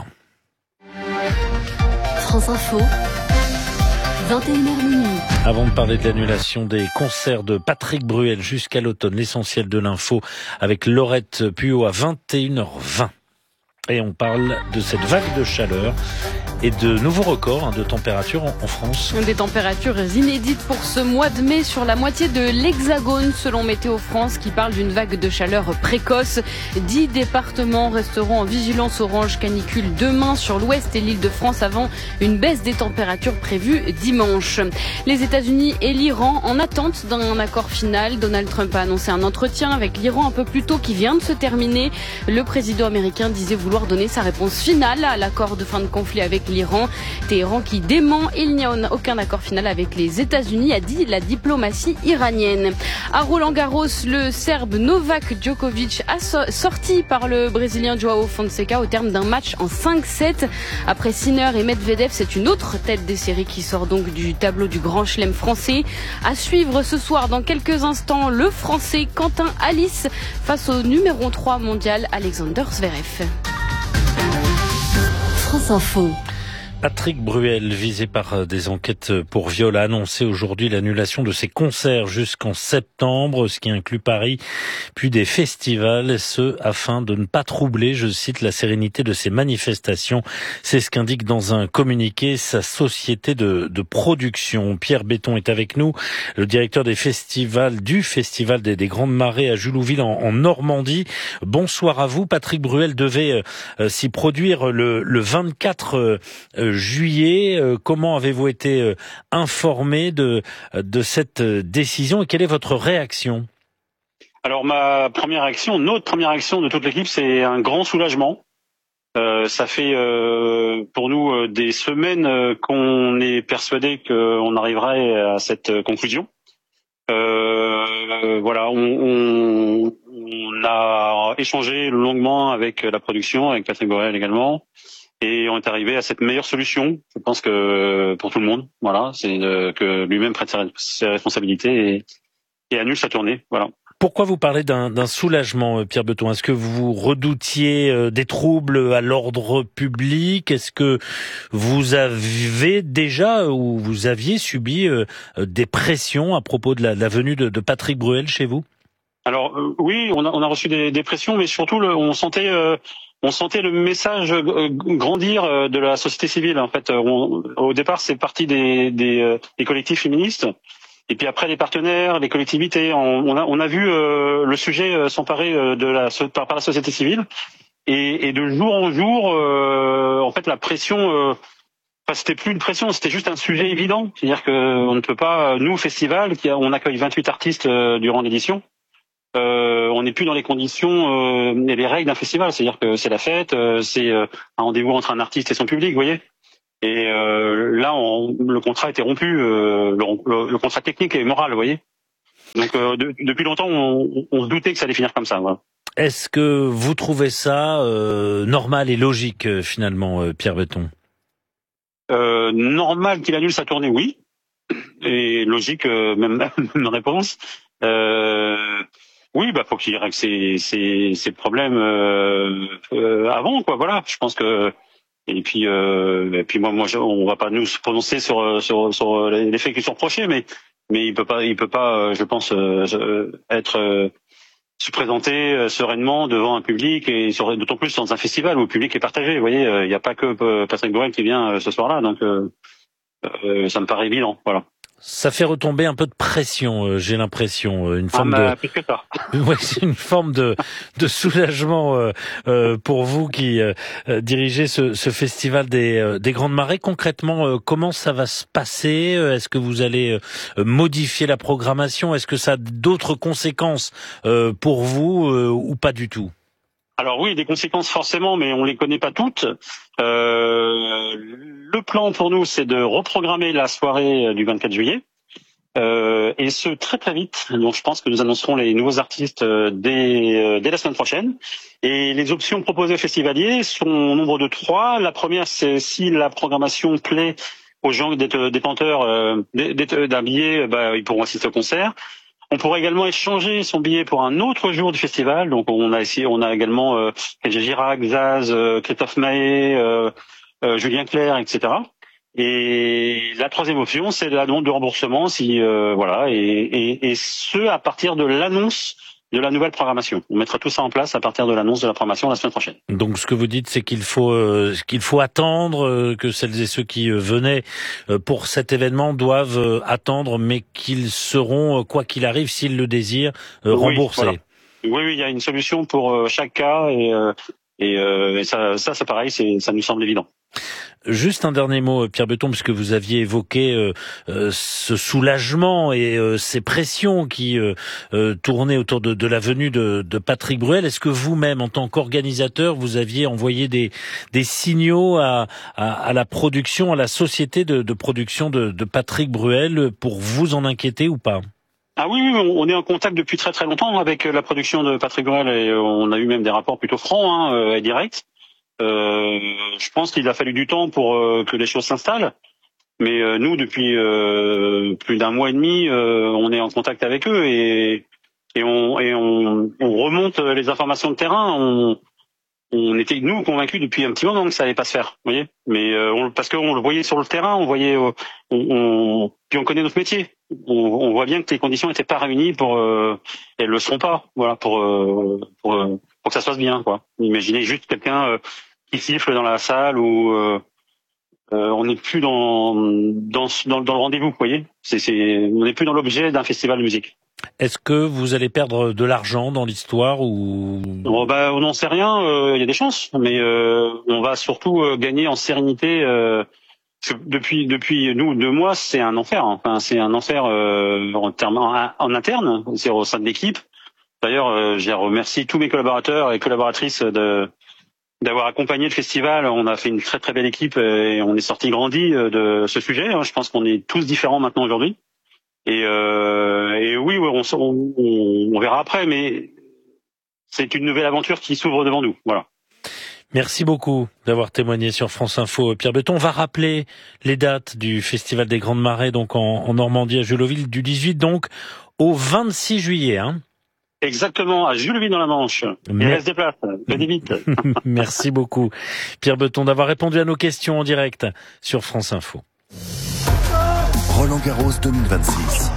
France Info, 21h minuit. Avant de parler de l'annulation des concerts de Patrick Bruel jusqu'à l'automne, l'essentiel de l'info avec Laurette Puot à 21h20. Et on parle de cette vague de chaleur et de nouveaux records de température en France. Des températures inédites pour ce mois de mai sur la moitié de l'Hexagone, selon Météo France, qui parle d'une vague de chaleur précoce. 10 départements resteront en vigilance orange canicule demain sur l'ouest et l'Île-de-France, avant une baisse des températures prévues dimanche. Les États-Unis et l'Iran en attente d'un accord final. Donald Trump a annoncé un entretien avec l'Iran un peu plus tôt qui vient de se terminer. Le président américain disait vouloir donner sa réponse finale à l'accord de fin de conflit avec l'Iran. Téhéran qui dément, il n'y a aucun accord final avec les États-Unis, a dit la diplomatie iranienne. À Roland-Garros, le Serbe Novak Djokovic a sorti par le Brésilien Joao Fonseca au terme d'un match en 5-7. Après Sinner et Medvedev, c'est une autre tête des séries qui sort donc du tableau du Grand Chelem français. À suivre ce soir, dans quelques instants, le Français Quentin Alice face au numéro 3 mondial Alexander Zverev. France Info. Patrick Bruel, visé par des enquêtes pour viol, a annoncé aujourd'hui l'annulation de ses concerts jusqu'en septembre, ce qui inclut Paris, puis des festivals, ce afin de ne pas troubler, je cite, la sérénité de ces manifestations. C'est ce qu'indique dans un communiqué sa société de production. Pierre Béton est avec nous, le directeur du festival des Grandes Marées à Julouville en Normandie. Bonsoir à vous. Patrick Bruel devait s'y produire le 24 juillet. Comment avez-vous été informé de cette décision et quelle est votre réaction ? Alors notre première réaction de toute l'équipe, c'est un grand soulagement. Ça fait pour nous des semaines qu'on est persuadé qu'on arriverait à cette conclusion. Voilà, on a échangé longuement avec la production, avec Patrick Bruel également, et on est arrivé à cette meilleure solution. Je pense que pour tout le monde, voilà, c'est que lui-même prenne ses responsabilités et annule sa tournée. Voilà. Pourquoi vous parlez d'un soulagement, Pierre Beton? Est-ce que vous redoutiez des troubles à l'ordre public? Est-ce que vous avez déjà ou vous aviez subi des pressions à propos de la venue de Patrick Bruel chez vous? Alors oui, on a reçu des pressions, mais surtout on sentait le message grandir de la société civile. En fait, au départ, c'est parti des collectifs féministes. Et puis après, les partenaires, les collectivités, on a vu le sujet s'emparer par la société civile, et de jour en jour, en fait, la pression, c'était plus une pression, c'était juste un sujet évident. C'est-à-dire que on ne peut pas, nous, au festival, on accueille 28 artistes durant l'édition, on n'est plus dans les conditions et les règles d'un festival. C'est-à-dire que c'est la fête, c'est un rendez-vous entre un artiste et son public, vous voyez. Et là, le contrat a été rompu, le contrat technique et moral, vous voyez. Donc depuis longtemps, on se doutait que ça allait finir comme ça. Voilà. Est-ce que vous trouvez ça normal et logique finalement, Pierre Beton? Normal qu'il annule sa tournée, oui. Et logique, même réponse. Oui, faut qu'il règle ses problèmes avant, quoi. Voilà. Je pense que. Et puis moi, on va pas nous se prononcer sur les faits qui sont reprochés, mais il peut pas, je pense, se présenter sereinement devant un public, et d'autant plus dans un festival où le public est partagé. Vous voyez, il n'y a pas que Patrick Bruel qui vient ce soir-là, donc ça me paraît évident. Voilà. Ça fait retomber un peu de pression, j'ai l'impression, une forme plus que ça. Oui, c'est une forme de soulagement pour vous qui dirigez ce festival des Grandes Marées. Concrètement, comment ça va se passer? Est-ce que vous allez modifier la programmation? Est-ce que ça a d'autres conséquences pour vous ou pas du tout? Alors oui, des conséquences forcément, mais on les connaît pas toutes. Le plan pour nous, c'est de reprogrammer la soirée du 24 juillet, et ce très très vite. Donc je pense que nous annoncerons les nouveaux artistes dès la semaine prochaine. Et les options proposées aux festivaliers sont au nombre de 3. La première, c'est si la programmation plaît aux gens d'être détenteurs d'un billet, ils pourront assister au concert. On pourrait également échanger son billet pour un autre jour du festival. Donc on a également Kenji Girac, Zaz, Christophe Maé, Julien Clerc, etc. Et la troisième option, c'est la demande de remboursement, et ce à partir de l'annonce de la nouvelle programmation. On mettra tout ça en place à partir de l'annonce de la programmation la semaine prochaine. Donc ce que vous dites, c'est qu'il faut attendre, que celles et ceux qui venaient pour cet événement doivent attendre, mais qu'ils seront, quoi qu'il arrive, s'ils le désirent, remboursés. Voilà. Oui, il y a une solution pour chaque cas, et ça pareil, ça nous semble évident. Juste un dernier mot, Pierre Beton, puisque vous aviez évoqué ce soulagement et ces pressions qui tournaient autour de la venue de Patrick Bruel. Est-ce que vous-même, en tant qu'organisateur, vous aviez envoyé des signaux à la production, à la société de production de Patrick Bruel pour vous en inquiéter ou pas? Ah oui, on est en contact depuis très très longtemps avec la production de Patrick Bruel, et on a eu même des rapports plutôt francs et directs. Je pense qu'il a fallu du temps pour que les choses s'installent, mais nous, depuis plus d'un mois et demi, on est en contact avec eux, et on remonte les informations de terrain. On était, nous, convaincus depuis un petit moment que ça allait pas se faire, vous voyez. Mais parce qu'on le voyait sur le terrain, on voyait, puis on connaît notre métier. On voit bien que les conditions n'étaient pas réunies elles le seront pas, voilà, pour que ça se passe bien, quoi. Imaginez juste quelqu'un qui siffle dans la salle, où on n'est plus dans le rendez-vous, vous voyez. On n'est plus dans l'objet d'un festival de musique. Est-ce que vous allez perdre de l'argent dans l'histoire ou... on n'en sait rien, il y a des chances, mais on va surtout gagner en sérénité. Depuis nous 2 mois, c'est un enfer. Enfin, c'est un enfer en interne, c'est au sein de l'équipe. D'ailleurs, je remercie tous mes collaborateurs et collaboratrices d'avoir accompagné le festival. On a fait une très très belle équipe, et on est sorti grandi de ce sujet. Je pense qu'on est tous différents maintenant aujourd'hui. Et oui, on verra après, mais c'est une nouvelle aventure qui s'ouvre devant nous. Voilà. Merci beaucoup d'avoir témoigné sur France Info, Pierre Beton. On va rappeler les dates du Festival des Grandes Marées, donc en Normandie, à Julloville, du 18 donc au 26 juillet. Exactement, à Julloville dans la Manche. Il reste des places, venez vite. Merci beaucoup, Pierre Beton, d'avoir répondu à nos questions en direct sur France Info. Roland Garros 2026.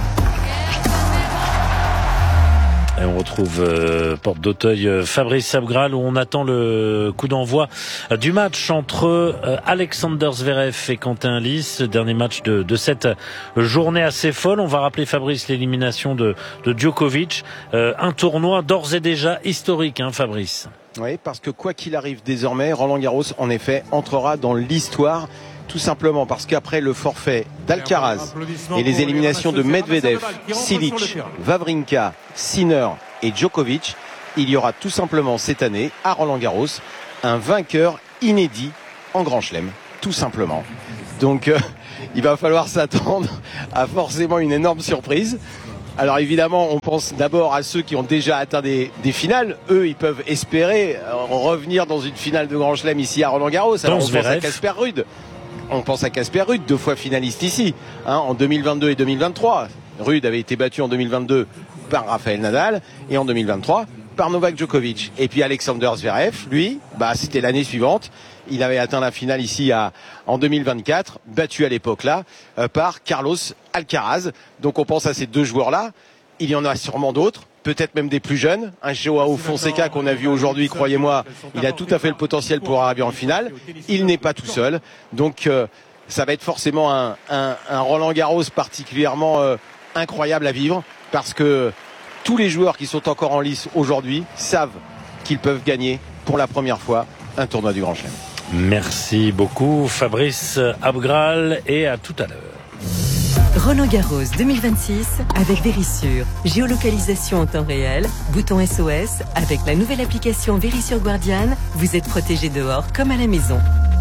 Et on retrouve porte d'Auteuil Fabrice Abgral, où on attend le coup d'envoi du match entre Alexander Zverev et Quentin Lys, dernier match de cette journée assez folle. On va rappeler, Fabrice, l'élimination de Djokovic, un tournoi d'ores et déjà historique, Fabrice. Oui, parce que quoi qu'il arrive désormais, Roland Garros, en effet, entrera dans l'histoire. Tout simplement parce qu'après le forfait d'Alcaraz et les éliminations de Medvedev, Cilic, Wawrinka, Sinner et Djokovic, il y aura tout simplement cette année, à Roland-Garros, un vainqueur inédit en Grand Chelem, tout simplement. Donc il va falloir s'attendre à forcément une énorme surprise. Alors évidemment, on pense d'abord à ceux qui ont déjà atteint des finales. Eux, ils peuvent espérer revenir dans une finale de Grand Chelem ici à Roland-Garros. Alors on pense à Casper Ruud. On pense à Casper Ruud, 2 fois finaliste ici, en 2022 et 2023. Ruud avait été battu en 2022 par Rafael Nadal et en 2023 par Novak Djokovic. Et puis Alexander Zverev, lui, c'était l'année suivante. Il avait atteint la finale ici en 2024, battu à l'époque là par Carlos Alcaraz. Donc on pense à ces 2 joueurs-là. Il y en a sûrement d'autres. Peut-être même des plus jeunes. Un Joao Fonseca qu'on a vu aujourd'hui, croyez-moi, il a tout à fait le potentiel pour arriver en finale. Il n'est pas tout seul. Donc ça va être forcément un Roland Garros particulièrement incroyable à vivre, parce que tous les joueurs qui sont encore en lice aujourd'hui savent qu'ils peuvent gagner pour la première fois un tournoi du Grand Chelem. Merci beaucoup Fabrice Abgral, et à tout à l'heure. Roland Garros 2026 avec Verisure. Géolocalisation en temps réel, bouton SOS. Avec la nouvelle application Verisure Guardian, vous êtes protégé dehors comme à la maison.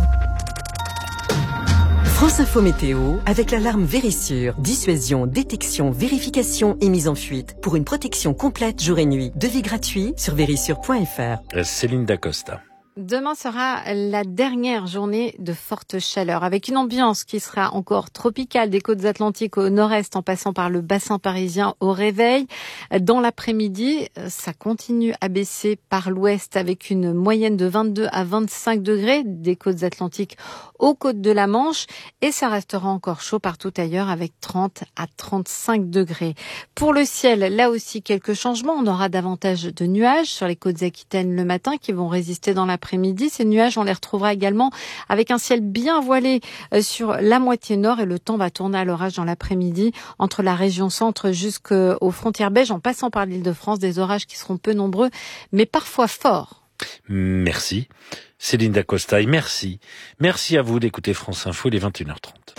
France Info Météo avec l'alarme Verisure. Dissuasion, détection, vérification et mise en fuite. Pour une protection complète jour et nuit. Devis gratuit sur verisure.fr. Céline Dacosta. Demain sera la dernière journée de forte chaleur, avec une ambiance qui sera encore tropicale des côtes atlantiques au nord-est en passant par le bassin parisien au réveil. Dans l'après-midi, ça continue à baisser par l'ouest avec une moyenne de 22 à 25 degrés des côtes atlantiques aux côtes de la Manche, et ça restera encore chaud partout ailleurs avec 30 à 35 degrés. Pour le ciel, là aussi quelques changements. On aura davantage de nuages sur les côtes aquitaines le matin qui vont résister dans l'après-midi. Ces nuages, on les retrouvera également avec un ciel bien voilé sur la moitié nord, et le temps va tourner à l'orage dans l'après-midi entre la région centre jusqu'aux frontières belges en passant par l'Île-de-France. Des orages qui seront peu nombreux mais parfois forts. Merci Céline Dacosta, et merci à vous d'écouter France Info, il est 21h30.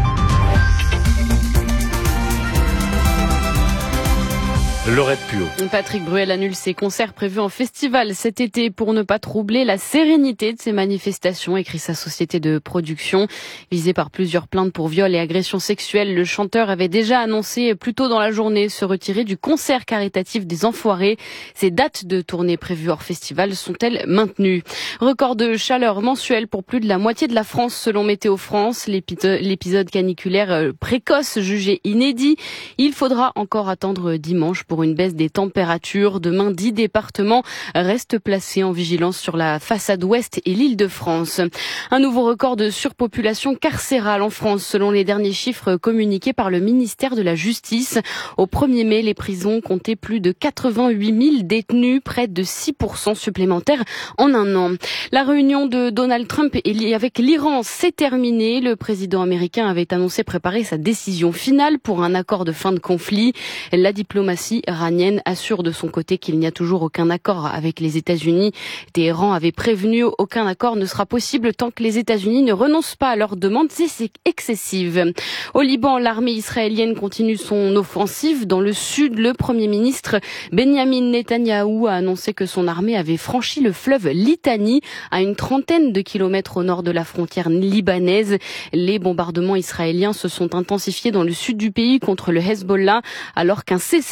Laurette Puot. Patrick Bruel annule ses concerts prévus en festival cet été pour ne pas troubler la sérénité de ces manifestations, écrit sa société de production. Visé par plusieurs plaintes pour viol et agressions sexuelles, le chanteur avait déjà annoncé plus tôt dans la journée se retirer du concert caritatif des Enfoirés. Ces dates de tournée prévues hors festival sont-elles maintenues? Record de chaleur mensuel pour plus de la moitié de la France selon Météo France. L'épisode caniculaire précoce jugé inédit. Il faudra encore attendre dimanche pour une baisse des températures. Demain, 10 départements restent placés en vigilance sur la façade ouest et l'Île-de-France. Un nouveau record de surpopulation carcérale en France, selon les derniers chiffres communiqués par le ministère de la Justice. Au 1er mai, les prisons comptaient plus de 88 000 détenus, près de 6% supplémentaires en un an. La réunion de Donald Trump avec l'Iran s'est terminée. Le président américain avait annoncé préparer sa décision finale pour un accord de fin de conflit. La diplomatie iranienne assure de son côté qu'il n'y a toujours aucun accord avec les États-Unis. Téhéran avait prévenu aucun accord ne sera possible tant que les États-Unis ne renoncent pas à leurs demandes excessives. Au Liban, l'armée israélienne continue son offensive dans le sud. Le Premier ministre Benyamin Netanyahou a annoncé que son armée avait franchi le fleuve Litani à une trentaine de kilomètres au nord de la frontière libanaise. Les bombardements israéliens se sont intensifiés dans le sud du pays contre le Hezbollah alors qu'un cessez-le-feu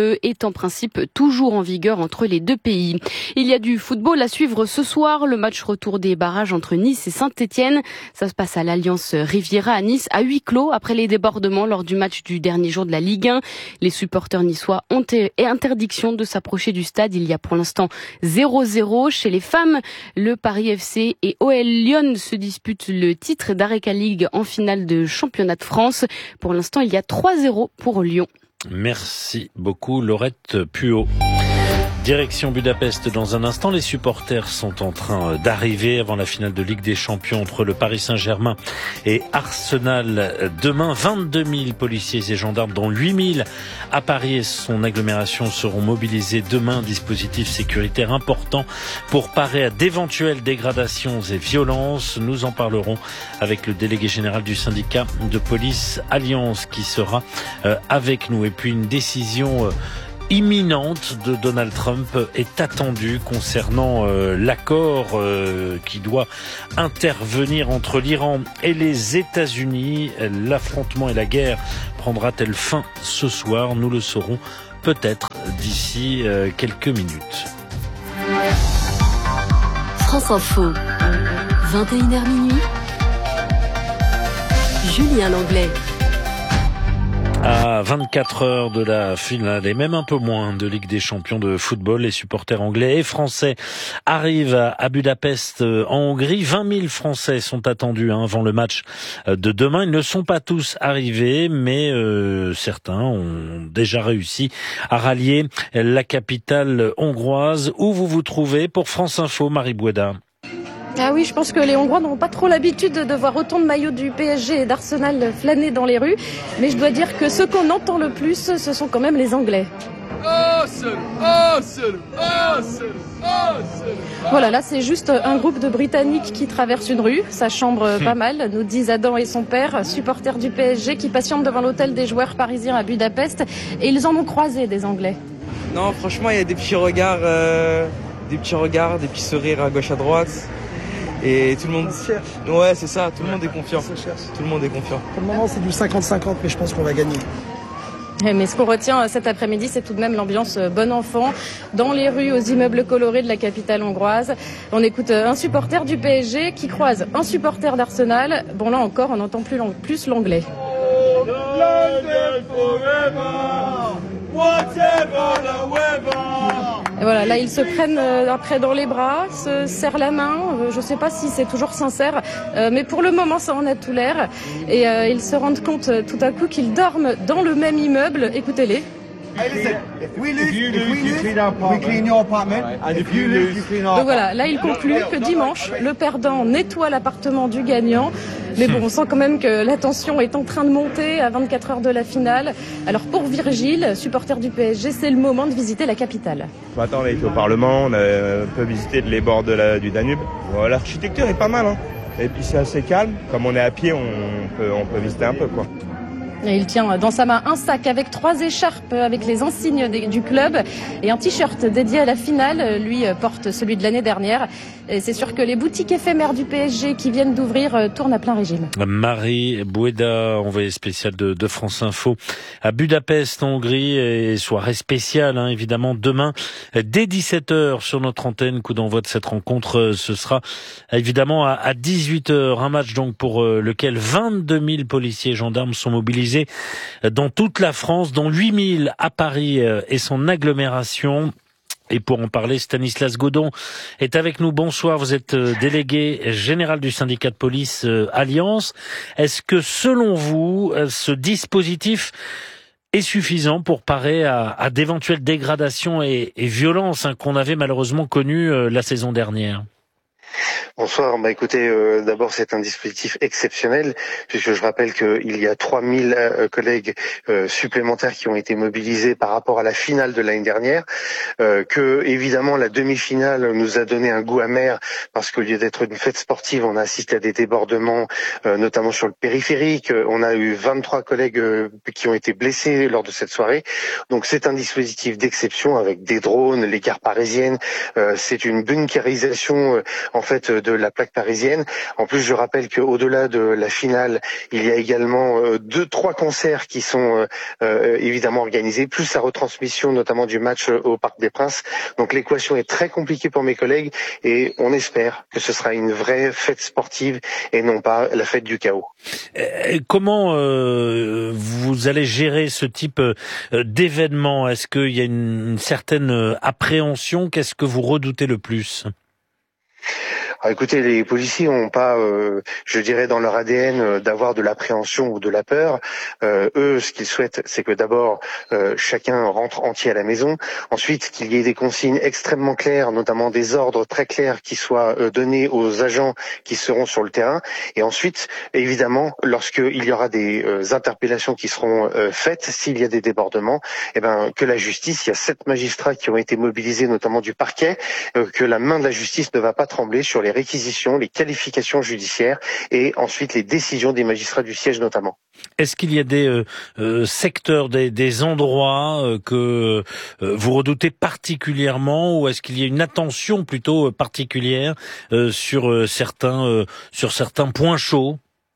bleu est en principe toujours en vigueur entre les deux pays. Il y a du football à suivre ce soir, le match retour des barrages entre Nice et Saint-Étienne. Ça se passe à l'Alliance Riviera à Nice, à huis clos après les débordements lors du match du dernier jour de la Ligue 1. Les supporters niçois ont interdiction de s'approcher du stade. Il y a pour l'instant 0-0. Chez les femmes, le Paris FC et OL Lyon se disputent le titre d'Areca League en finale de championnat de France. Pour l'instant, il y a 3-0 pour Lyon. Merci beaucoup Laurette Puot. Direction Budapest dans un instant. Les supporters sont en train d'arriver avant la finale de Ligue des Champions entre le Paris Saint-Germain et Arsenal. Demain, 22 000 policiers et gendarmes, dont 8 000 à Paris et son agglomération, seront mobilisés demain. Dispositif sécuritaire important pour parer à d'éventuelles dégradations et violences. Nous en parlerons avec le délégué général du syndicat de police Alliance qui sera avec nous. Et puis une décision imminente de Donald Trump est attendue concernant l'accord qui doit intervenir entre l'Iran et les États-Unis. L'affrontement et la guerre prendra-t-elle fin ce soir? Nous le saurons peut-être d'ici quelques minutes. France Info, 21h minuit. Julien Langlais. À 24 heures de la finale et même un peu moins de Ligue des Champions de football, les supporters anglais et français arrivent à Budapest en Hongrie. 20 000 Français sont attendus avant le match de demain. Ils ne sont pas tous arrivés, mais certains ont déjà réussi à rallier la capitale hongroise. Où vous vous trouvez pour France Info, Marie Boueda? Ah oui, je pense que les Hongrois n'ont pas trop l'habitude de voir autant de maillots du PSG et d'Arsenal flâner dans les rues. Mais je dois dire que ceux qu'on entend le plus, ce sont quand même les Anglais. Voilà, là c'est juste un groupe de Britanniques qui traverse une rue. Ça chambre pas mal, nous disent Adam et son père, supporters du PSG qui patientent devant l'hôtel des joueurs parisiens à Budapest. Et ils en ont croisé des Anglais. Non, franchement, il y a des petits regards, des petits sourires à gauche à droite. Et tout le monde... Ouais, c'est ça, tout le monde est confiant. Tout le monde est confiant. Pour le moment, c'est du 50-50, mais je pense qu'on va gagner. Mais ce qu'on retient cet après-midi, c'est tout de même l'ambiance bon enfant dans les rues, aux immeubles colorés de la capitale hongroise. On écoute un supporter du PSG qui croise un supporter d'Arsenal. Bon, là encore, on entend plus l'anglais. Et voilà, là ils se prennent après dans les bras, se serrent la main. Je ne sais pas si c'est toujours sincère, mais pour le moment ça en a tout l'air. Et ils se rendent compte tout à coup qu'ils dorment dans le même immeuble. Écoutez-les. Donc voilà, là il conclut que dimanche, le perdant nettoie l'appartement du gagnant. Mais bon, on sent quand même que la tension est en train de monter à 24 heures de la finale. Alors pour Virgile, supporter du PSG, c'est le moment de visiter la capitale. Ce matin, on a été au Parlement, on a un peu visité les bords du Danube. L'architecture est pas mal, hein. Et puis c'est assez calme. Comme on est à pied, on peut visiter un peu, quoi. Et il tient dans sa main un sac avec 3 écharpes avec les insignes du club et un t-shirt dédié à la finale. Lui porte celui de l'année dernière. Et c'est sûr que les boutiques éphémères du PSG qui viennent d'ouvrir tournent à plein régime. Marie Boueda, envoyée spéciale de France Info à Budapest en Hongrie, et soirée spéciale évidemment demain dès 17h sur notre antenne. Coup d'envoi de cette rencontre, ce sera évidemment à 18h. Un match donc pour lequel 22 000 policiers et gendarmes sont mobilisés dans toute la France, dont 8 000 à Paris et son agglomération. Et pour en parler, Stanislas Godon est avec nous. Bonsoir, vous êtes délégué général du syndicat de police Alliance. Est-ce que selon vous, ce dispositif est suffisant pour parer à d'éventuelles dégradations et violences qu'on avait malheureusement connues la saison dernière ? Bonsoir. Écoutez, d'abord c'est un dispositif exceptionnel puisque je rappelle qu'il y a 3000 collègues supplémentaires qui ont été mobilisés par rapport à la finale de l'année dernière, que évidemment la demi-finale nous a donné un goût amer parce qu'au lieu d'être une fête sportive, on a assisté à des débordements, notamment sur le périphérique. On a eu 23 collègues qui ont été blessés lors de cette soirée. Donc c'est un dispositif d'exception avec des drones, les gares parisiennes. C'est une bunkérisation en fait de la plaque parisienne. En plus, je rappelle qu'au-delà de la finale, il y a également 2-3 concerts qui sont évidemment organisés, plus la retransmission notamment du match au Parc des Princes. Donc l'équation est très compliquée pour mes collègues et on espère que ce sera une vraie fête sportive et non pas la fête du chaos. Comment vous allez gérer ce type d'événement? Est-ce qu'il y a une certaine appréhension? Qu'est-ce que vous redoutez le plus? Alors écoutez, les policiers n'ont pas, je dirais, dans leur ADN d'avoir de l'appréhension ou de la peur. Eux, ce qu'ils souhaitent, c'est que d'abord, chacun rentre entier à la maison. Ensuite, qu'il y ait des consignes extrêmement claires, notamment des ordres très clairs qui soient donnés aux agents qui seront sur le terrain. Et ensuite, évidemment, lorsqu'il y aura des interpellations qui seront faites, s'il y a des débordements, que la justice, il y a 7 magistrats qui ont été mobilisés, notamment du parquet, que la main de la justice ne va pas trembler sur les réquisitions, les qualifications judiciaires et ensuite les décisions des magistrats du siège notamment. Est-ce qu'il y a des secteurs, des endroits que vous redoutez particulièrement, ou est-ce qu'il y a une attention plutôt particulière sur certains points chauds?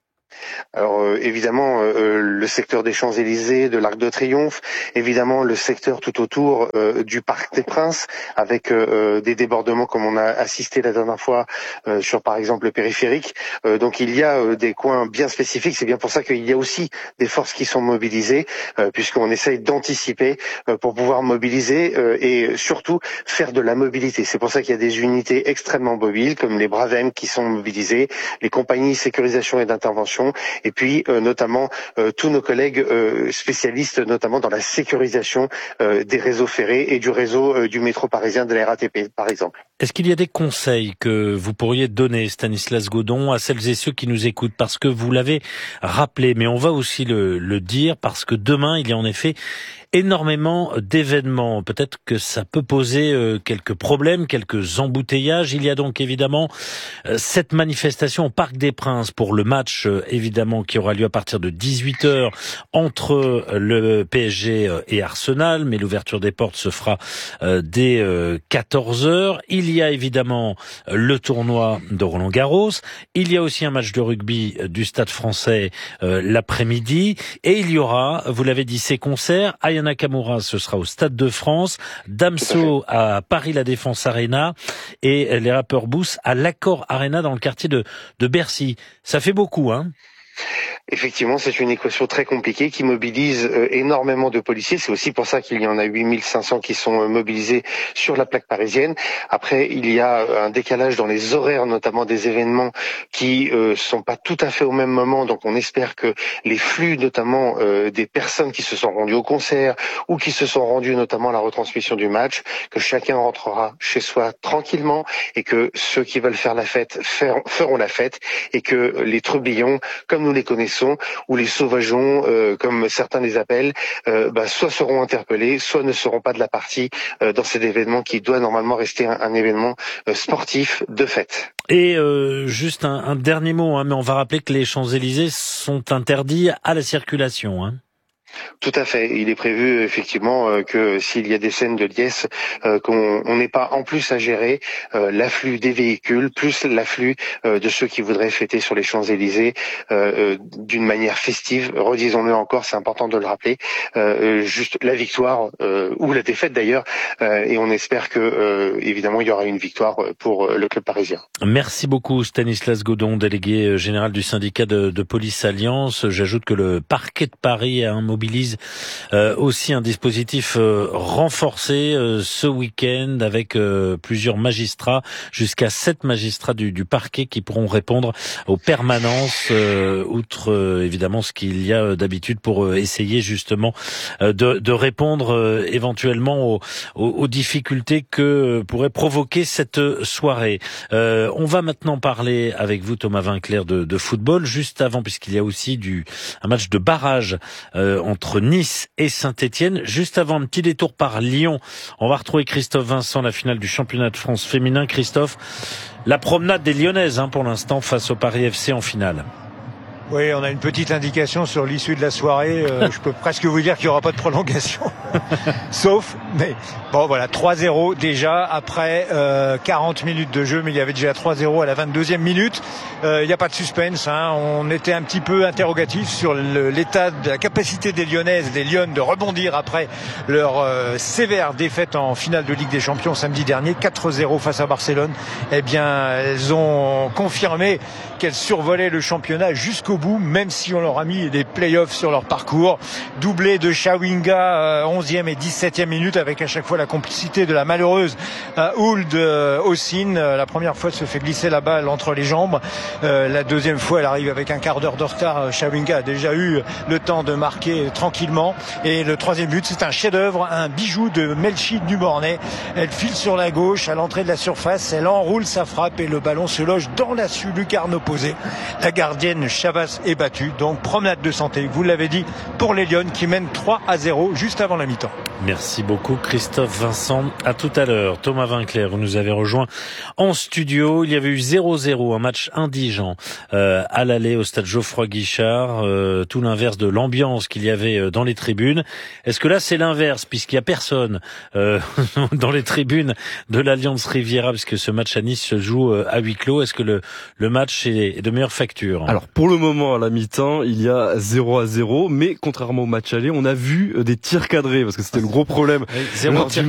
Alors évidemment le secteur des Champs-Élysées, de l'Arc de Triomphe, évidemment le secteur tout autour du Parc des Princes, avec des débordements comme on a assisté la dernière fois sur par exemple le périphérique. Donc il y a des coins bien spécifiques, c'est bien pour ça qu'il y a aussi des forces qui sont mobilisées, puisqu'on essaye d'anticiper pour pouvoir mobiliser et surtout faire de la mobilité. C'est pour ça qu'il y a des unités extrêmement mobiles comme les Bravem qui sont mobilisés, les compagnies sécurisation et d'intervention, et puis notamment tous nos collègues spécialistes, notamment dans la sécurisation des réseaux ferrés et du réseau du métro parisien, de la RATP par exemple. Est-ce qu'il y a des conseils que vous pourriez donner, Stanislas Godon, à celles et ceux qui nous écoutent? Parce que vous l'avez rappelé, mais on va aussi le dire, parce que demain, il y a en effet énormément d'événements. Peut-être que ça peut poser quelques problèmes, quelques embouteillages. Il y a donc évidemment cette manifestation au Parc des Princes pour le match évidemment qui aura lieu à partir de 18h entre le PSG et Arsenal, mais l'ouverture des portes se fera dès 14h. Il y a évidemment le tournoi de Roland-Garros. Il y a aussi un match de rugby du Stade Français l'après-midi. Et il y aura, vous l'avez dit, ces concerts. Aya Nakamura, ce sera au Stade de France, Damso à Paris La Défense Arena et les rappeurs Boost à l'Accor Arena dans le quartier de Bercy. Ça fait beaucoup, hein? Effectivement, c'est une équation très compliquée qui mobilise énormément de policiers. C'est aussi pour ça qu'il y en a 8500 qui sont mobilisés sur la plaque parisienne. Après, il y a un décalage dans les horaires, notamment des événements qui sont pas tout à fait au même moment. Donc, on espère que les flux, notamment des personnes qui se sont rendues au concert ou qui se sont rendues notamment à la retransmission du match, que chacun rentrera chez soi tranquillement et que ceux qui veulent faire la fête feront la fête et que les trublions, comme nous les connaissons, ou les sauvageons, comme certains les appellent, soit seront interpellés, soit ne seront pas de la partie dans cet événement qui doit normalement rester un événement sportif de fête. Et juste un dernier mot, mais on va rappeler que les Champs-Élysées sont interdits à la circulation. Tout à fait. Il est prévu effectivement que s'il y a des scènes de liesse, qu'on n'ait pas en plus à gérer l'afflux des véhicules, plus l'afflux de ceux qui voudraient fêter sur les Champs-Élysées d'une manière festive. Redisons-le encore, c'est important de le rappeler. Juste la victoire ou la défaite d'ailleurs, et on espère que évidemment il y aura une victoire pour le club parisien. Merci beaucoup Stanislas Godon, délégué général du syndicat de Police Alliance. J'ajoute que le parquet de Paris a mobilisé aussi un dispositif renforcé ce week-end avec plusieurs magistrats, jusqu'à 7 magistrats du parquet qui pourront répondre aux permanences, outre évidemment ce qu'il y a d'habitude pour essayer justement de répondre éventuellement aux difficultés que pourrait provoquer cette soirée. On va maintenant parler avec vous Thomas Vinclair de football, juste avant, puisqu'il y a aussi un match de barrage entre Nice et Saint-Étienne. Juste avant, un petit détour par Lyon. On va retrouver Christophe Vincent, la finale du championnat de France féminin. Christophe, la promenade des Lyonnaises pour l'instant face au Paris FC en finale. Oui, on a une petite indication sur l'issue de la soirée. Je peux presque vous dire qu'il n'y aura pas de prolongation. Sauf, mais bon voilà, 3-0 déjà après 40 minutes de jeu, mais il y avait déjà 3-0 à la 22e minute. Il n'y a pas de suspense, hein. On était un petit peu interrogatif sur l'état de la capacité des Lyonnaises, des Lyonnes de rebondir après leur sévère défaite en finale de Ligue des Champions samedi dernier, 4-0 face à Barcelone. Eh bien, elles ont confirmé qu'elles survolaient le championnat jusqu'au bout, même si on leur a mis des playoffs sur leur parcours. Doublé de Chawinga, 11e et 17e minute, avec à chaque fois la complicité de la malheureuse Ould Ossine. La première fois, elle se fait glisser la balle entre les jambes. La deuxième fois, elle arrive avec un quart d'heure de retard. Chawinga a déjà eu le temps de marquer tranquillement. Et le troisième but, c'est un chef-d'œuvre, un bijou de Melchi Dumornay. Elle file sur la gauche à l'entrée de la surface, elle enroule sa frappe et le ballon se loge dans la lucarne opposée. La gardienne Chavas est battue, donc promenade de santé, vous l'avez dit, pour les Lyonnes qui mènent 3-0 juste avant la mi-temps. Merci beaucoup Christophe Vincent. À tout à l'heure. Thomas Vinclair, vous nous avez rejoint en studio. Il y avait eu 0-0, un match indigent à l'aller au stade Geoffroy Guichard, tout l'inverse de l'ambiance qu'il y avait dans les tribunes. Est-ce que là c'est l'inverse, puisqu'il y a personne dans les tribunes de l'Alliance Riviera, puisque ce match à Nice se joue à huis clos? Est-ce que le match est de meilleure facture? Alors pour le moment à la mi-temps, il y a 0-0, mais contrairement au match aller, on a vu des tirs cadrés, parce que c'était le gros problème. 0 tir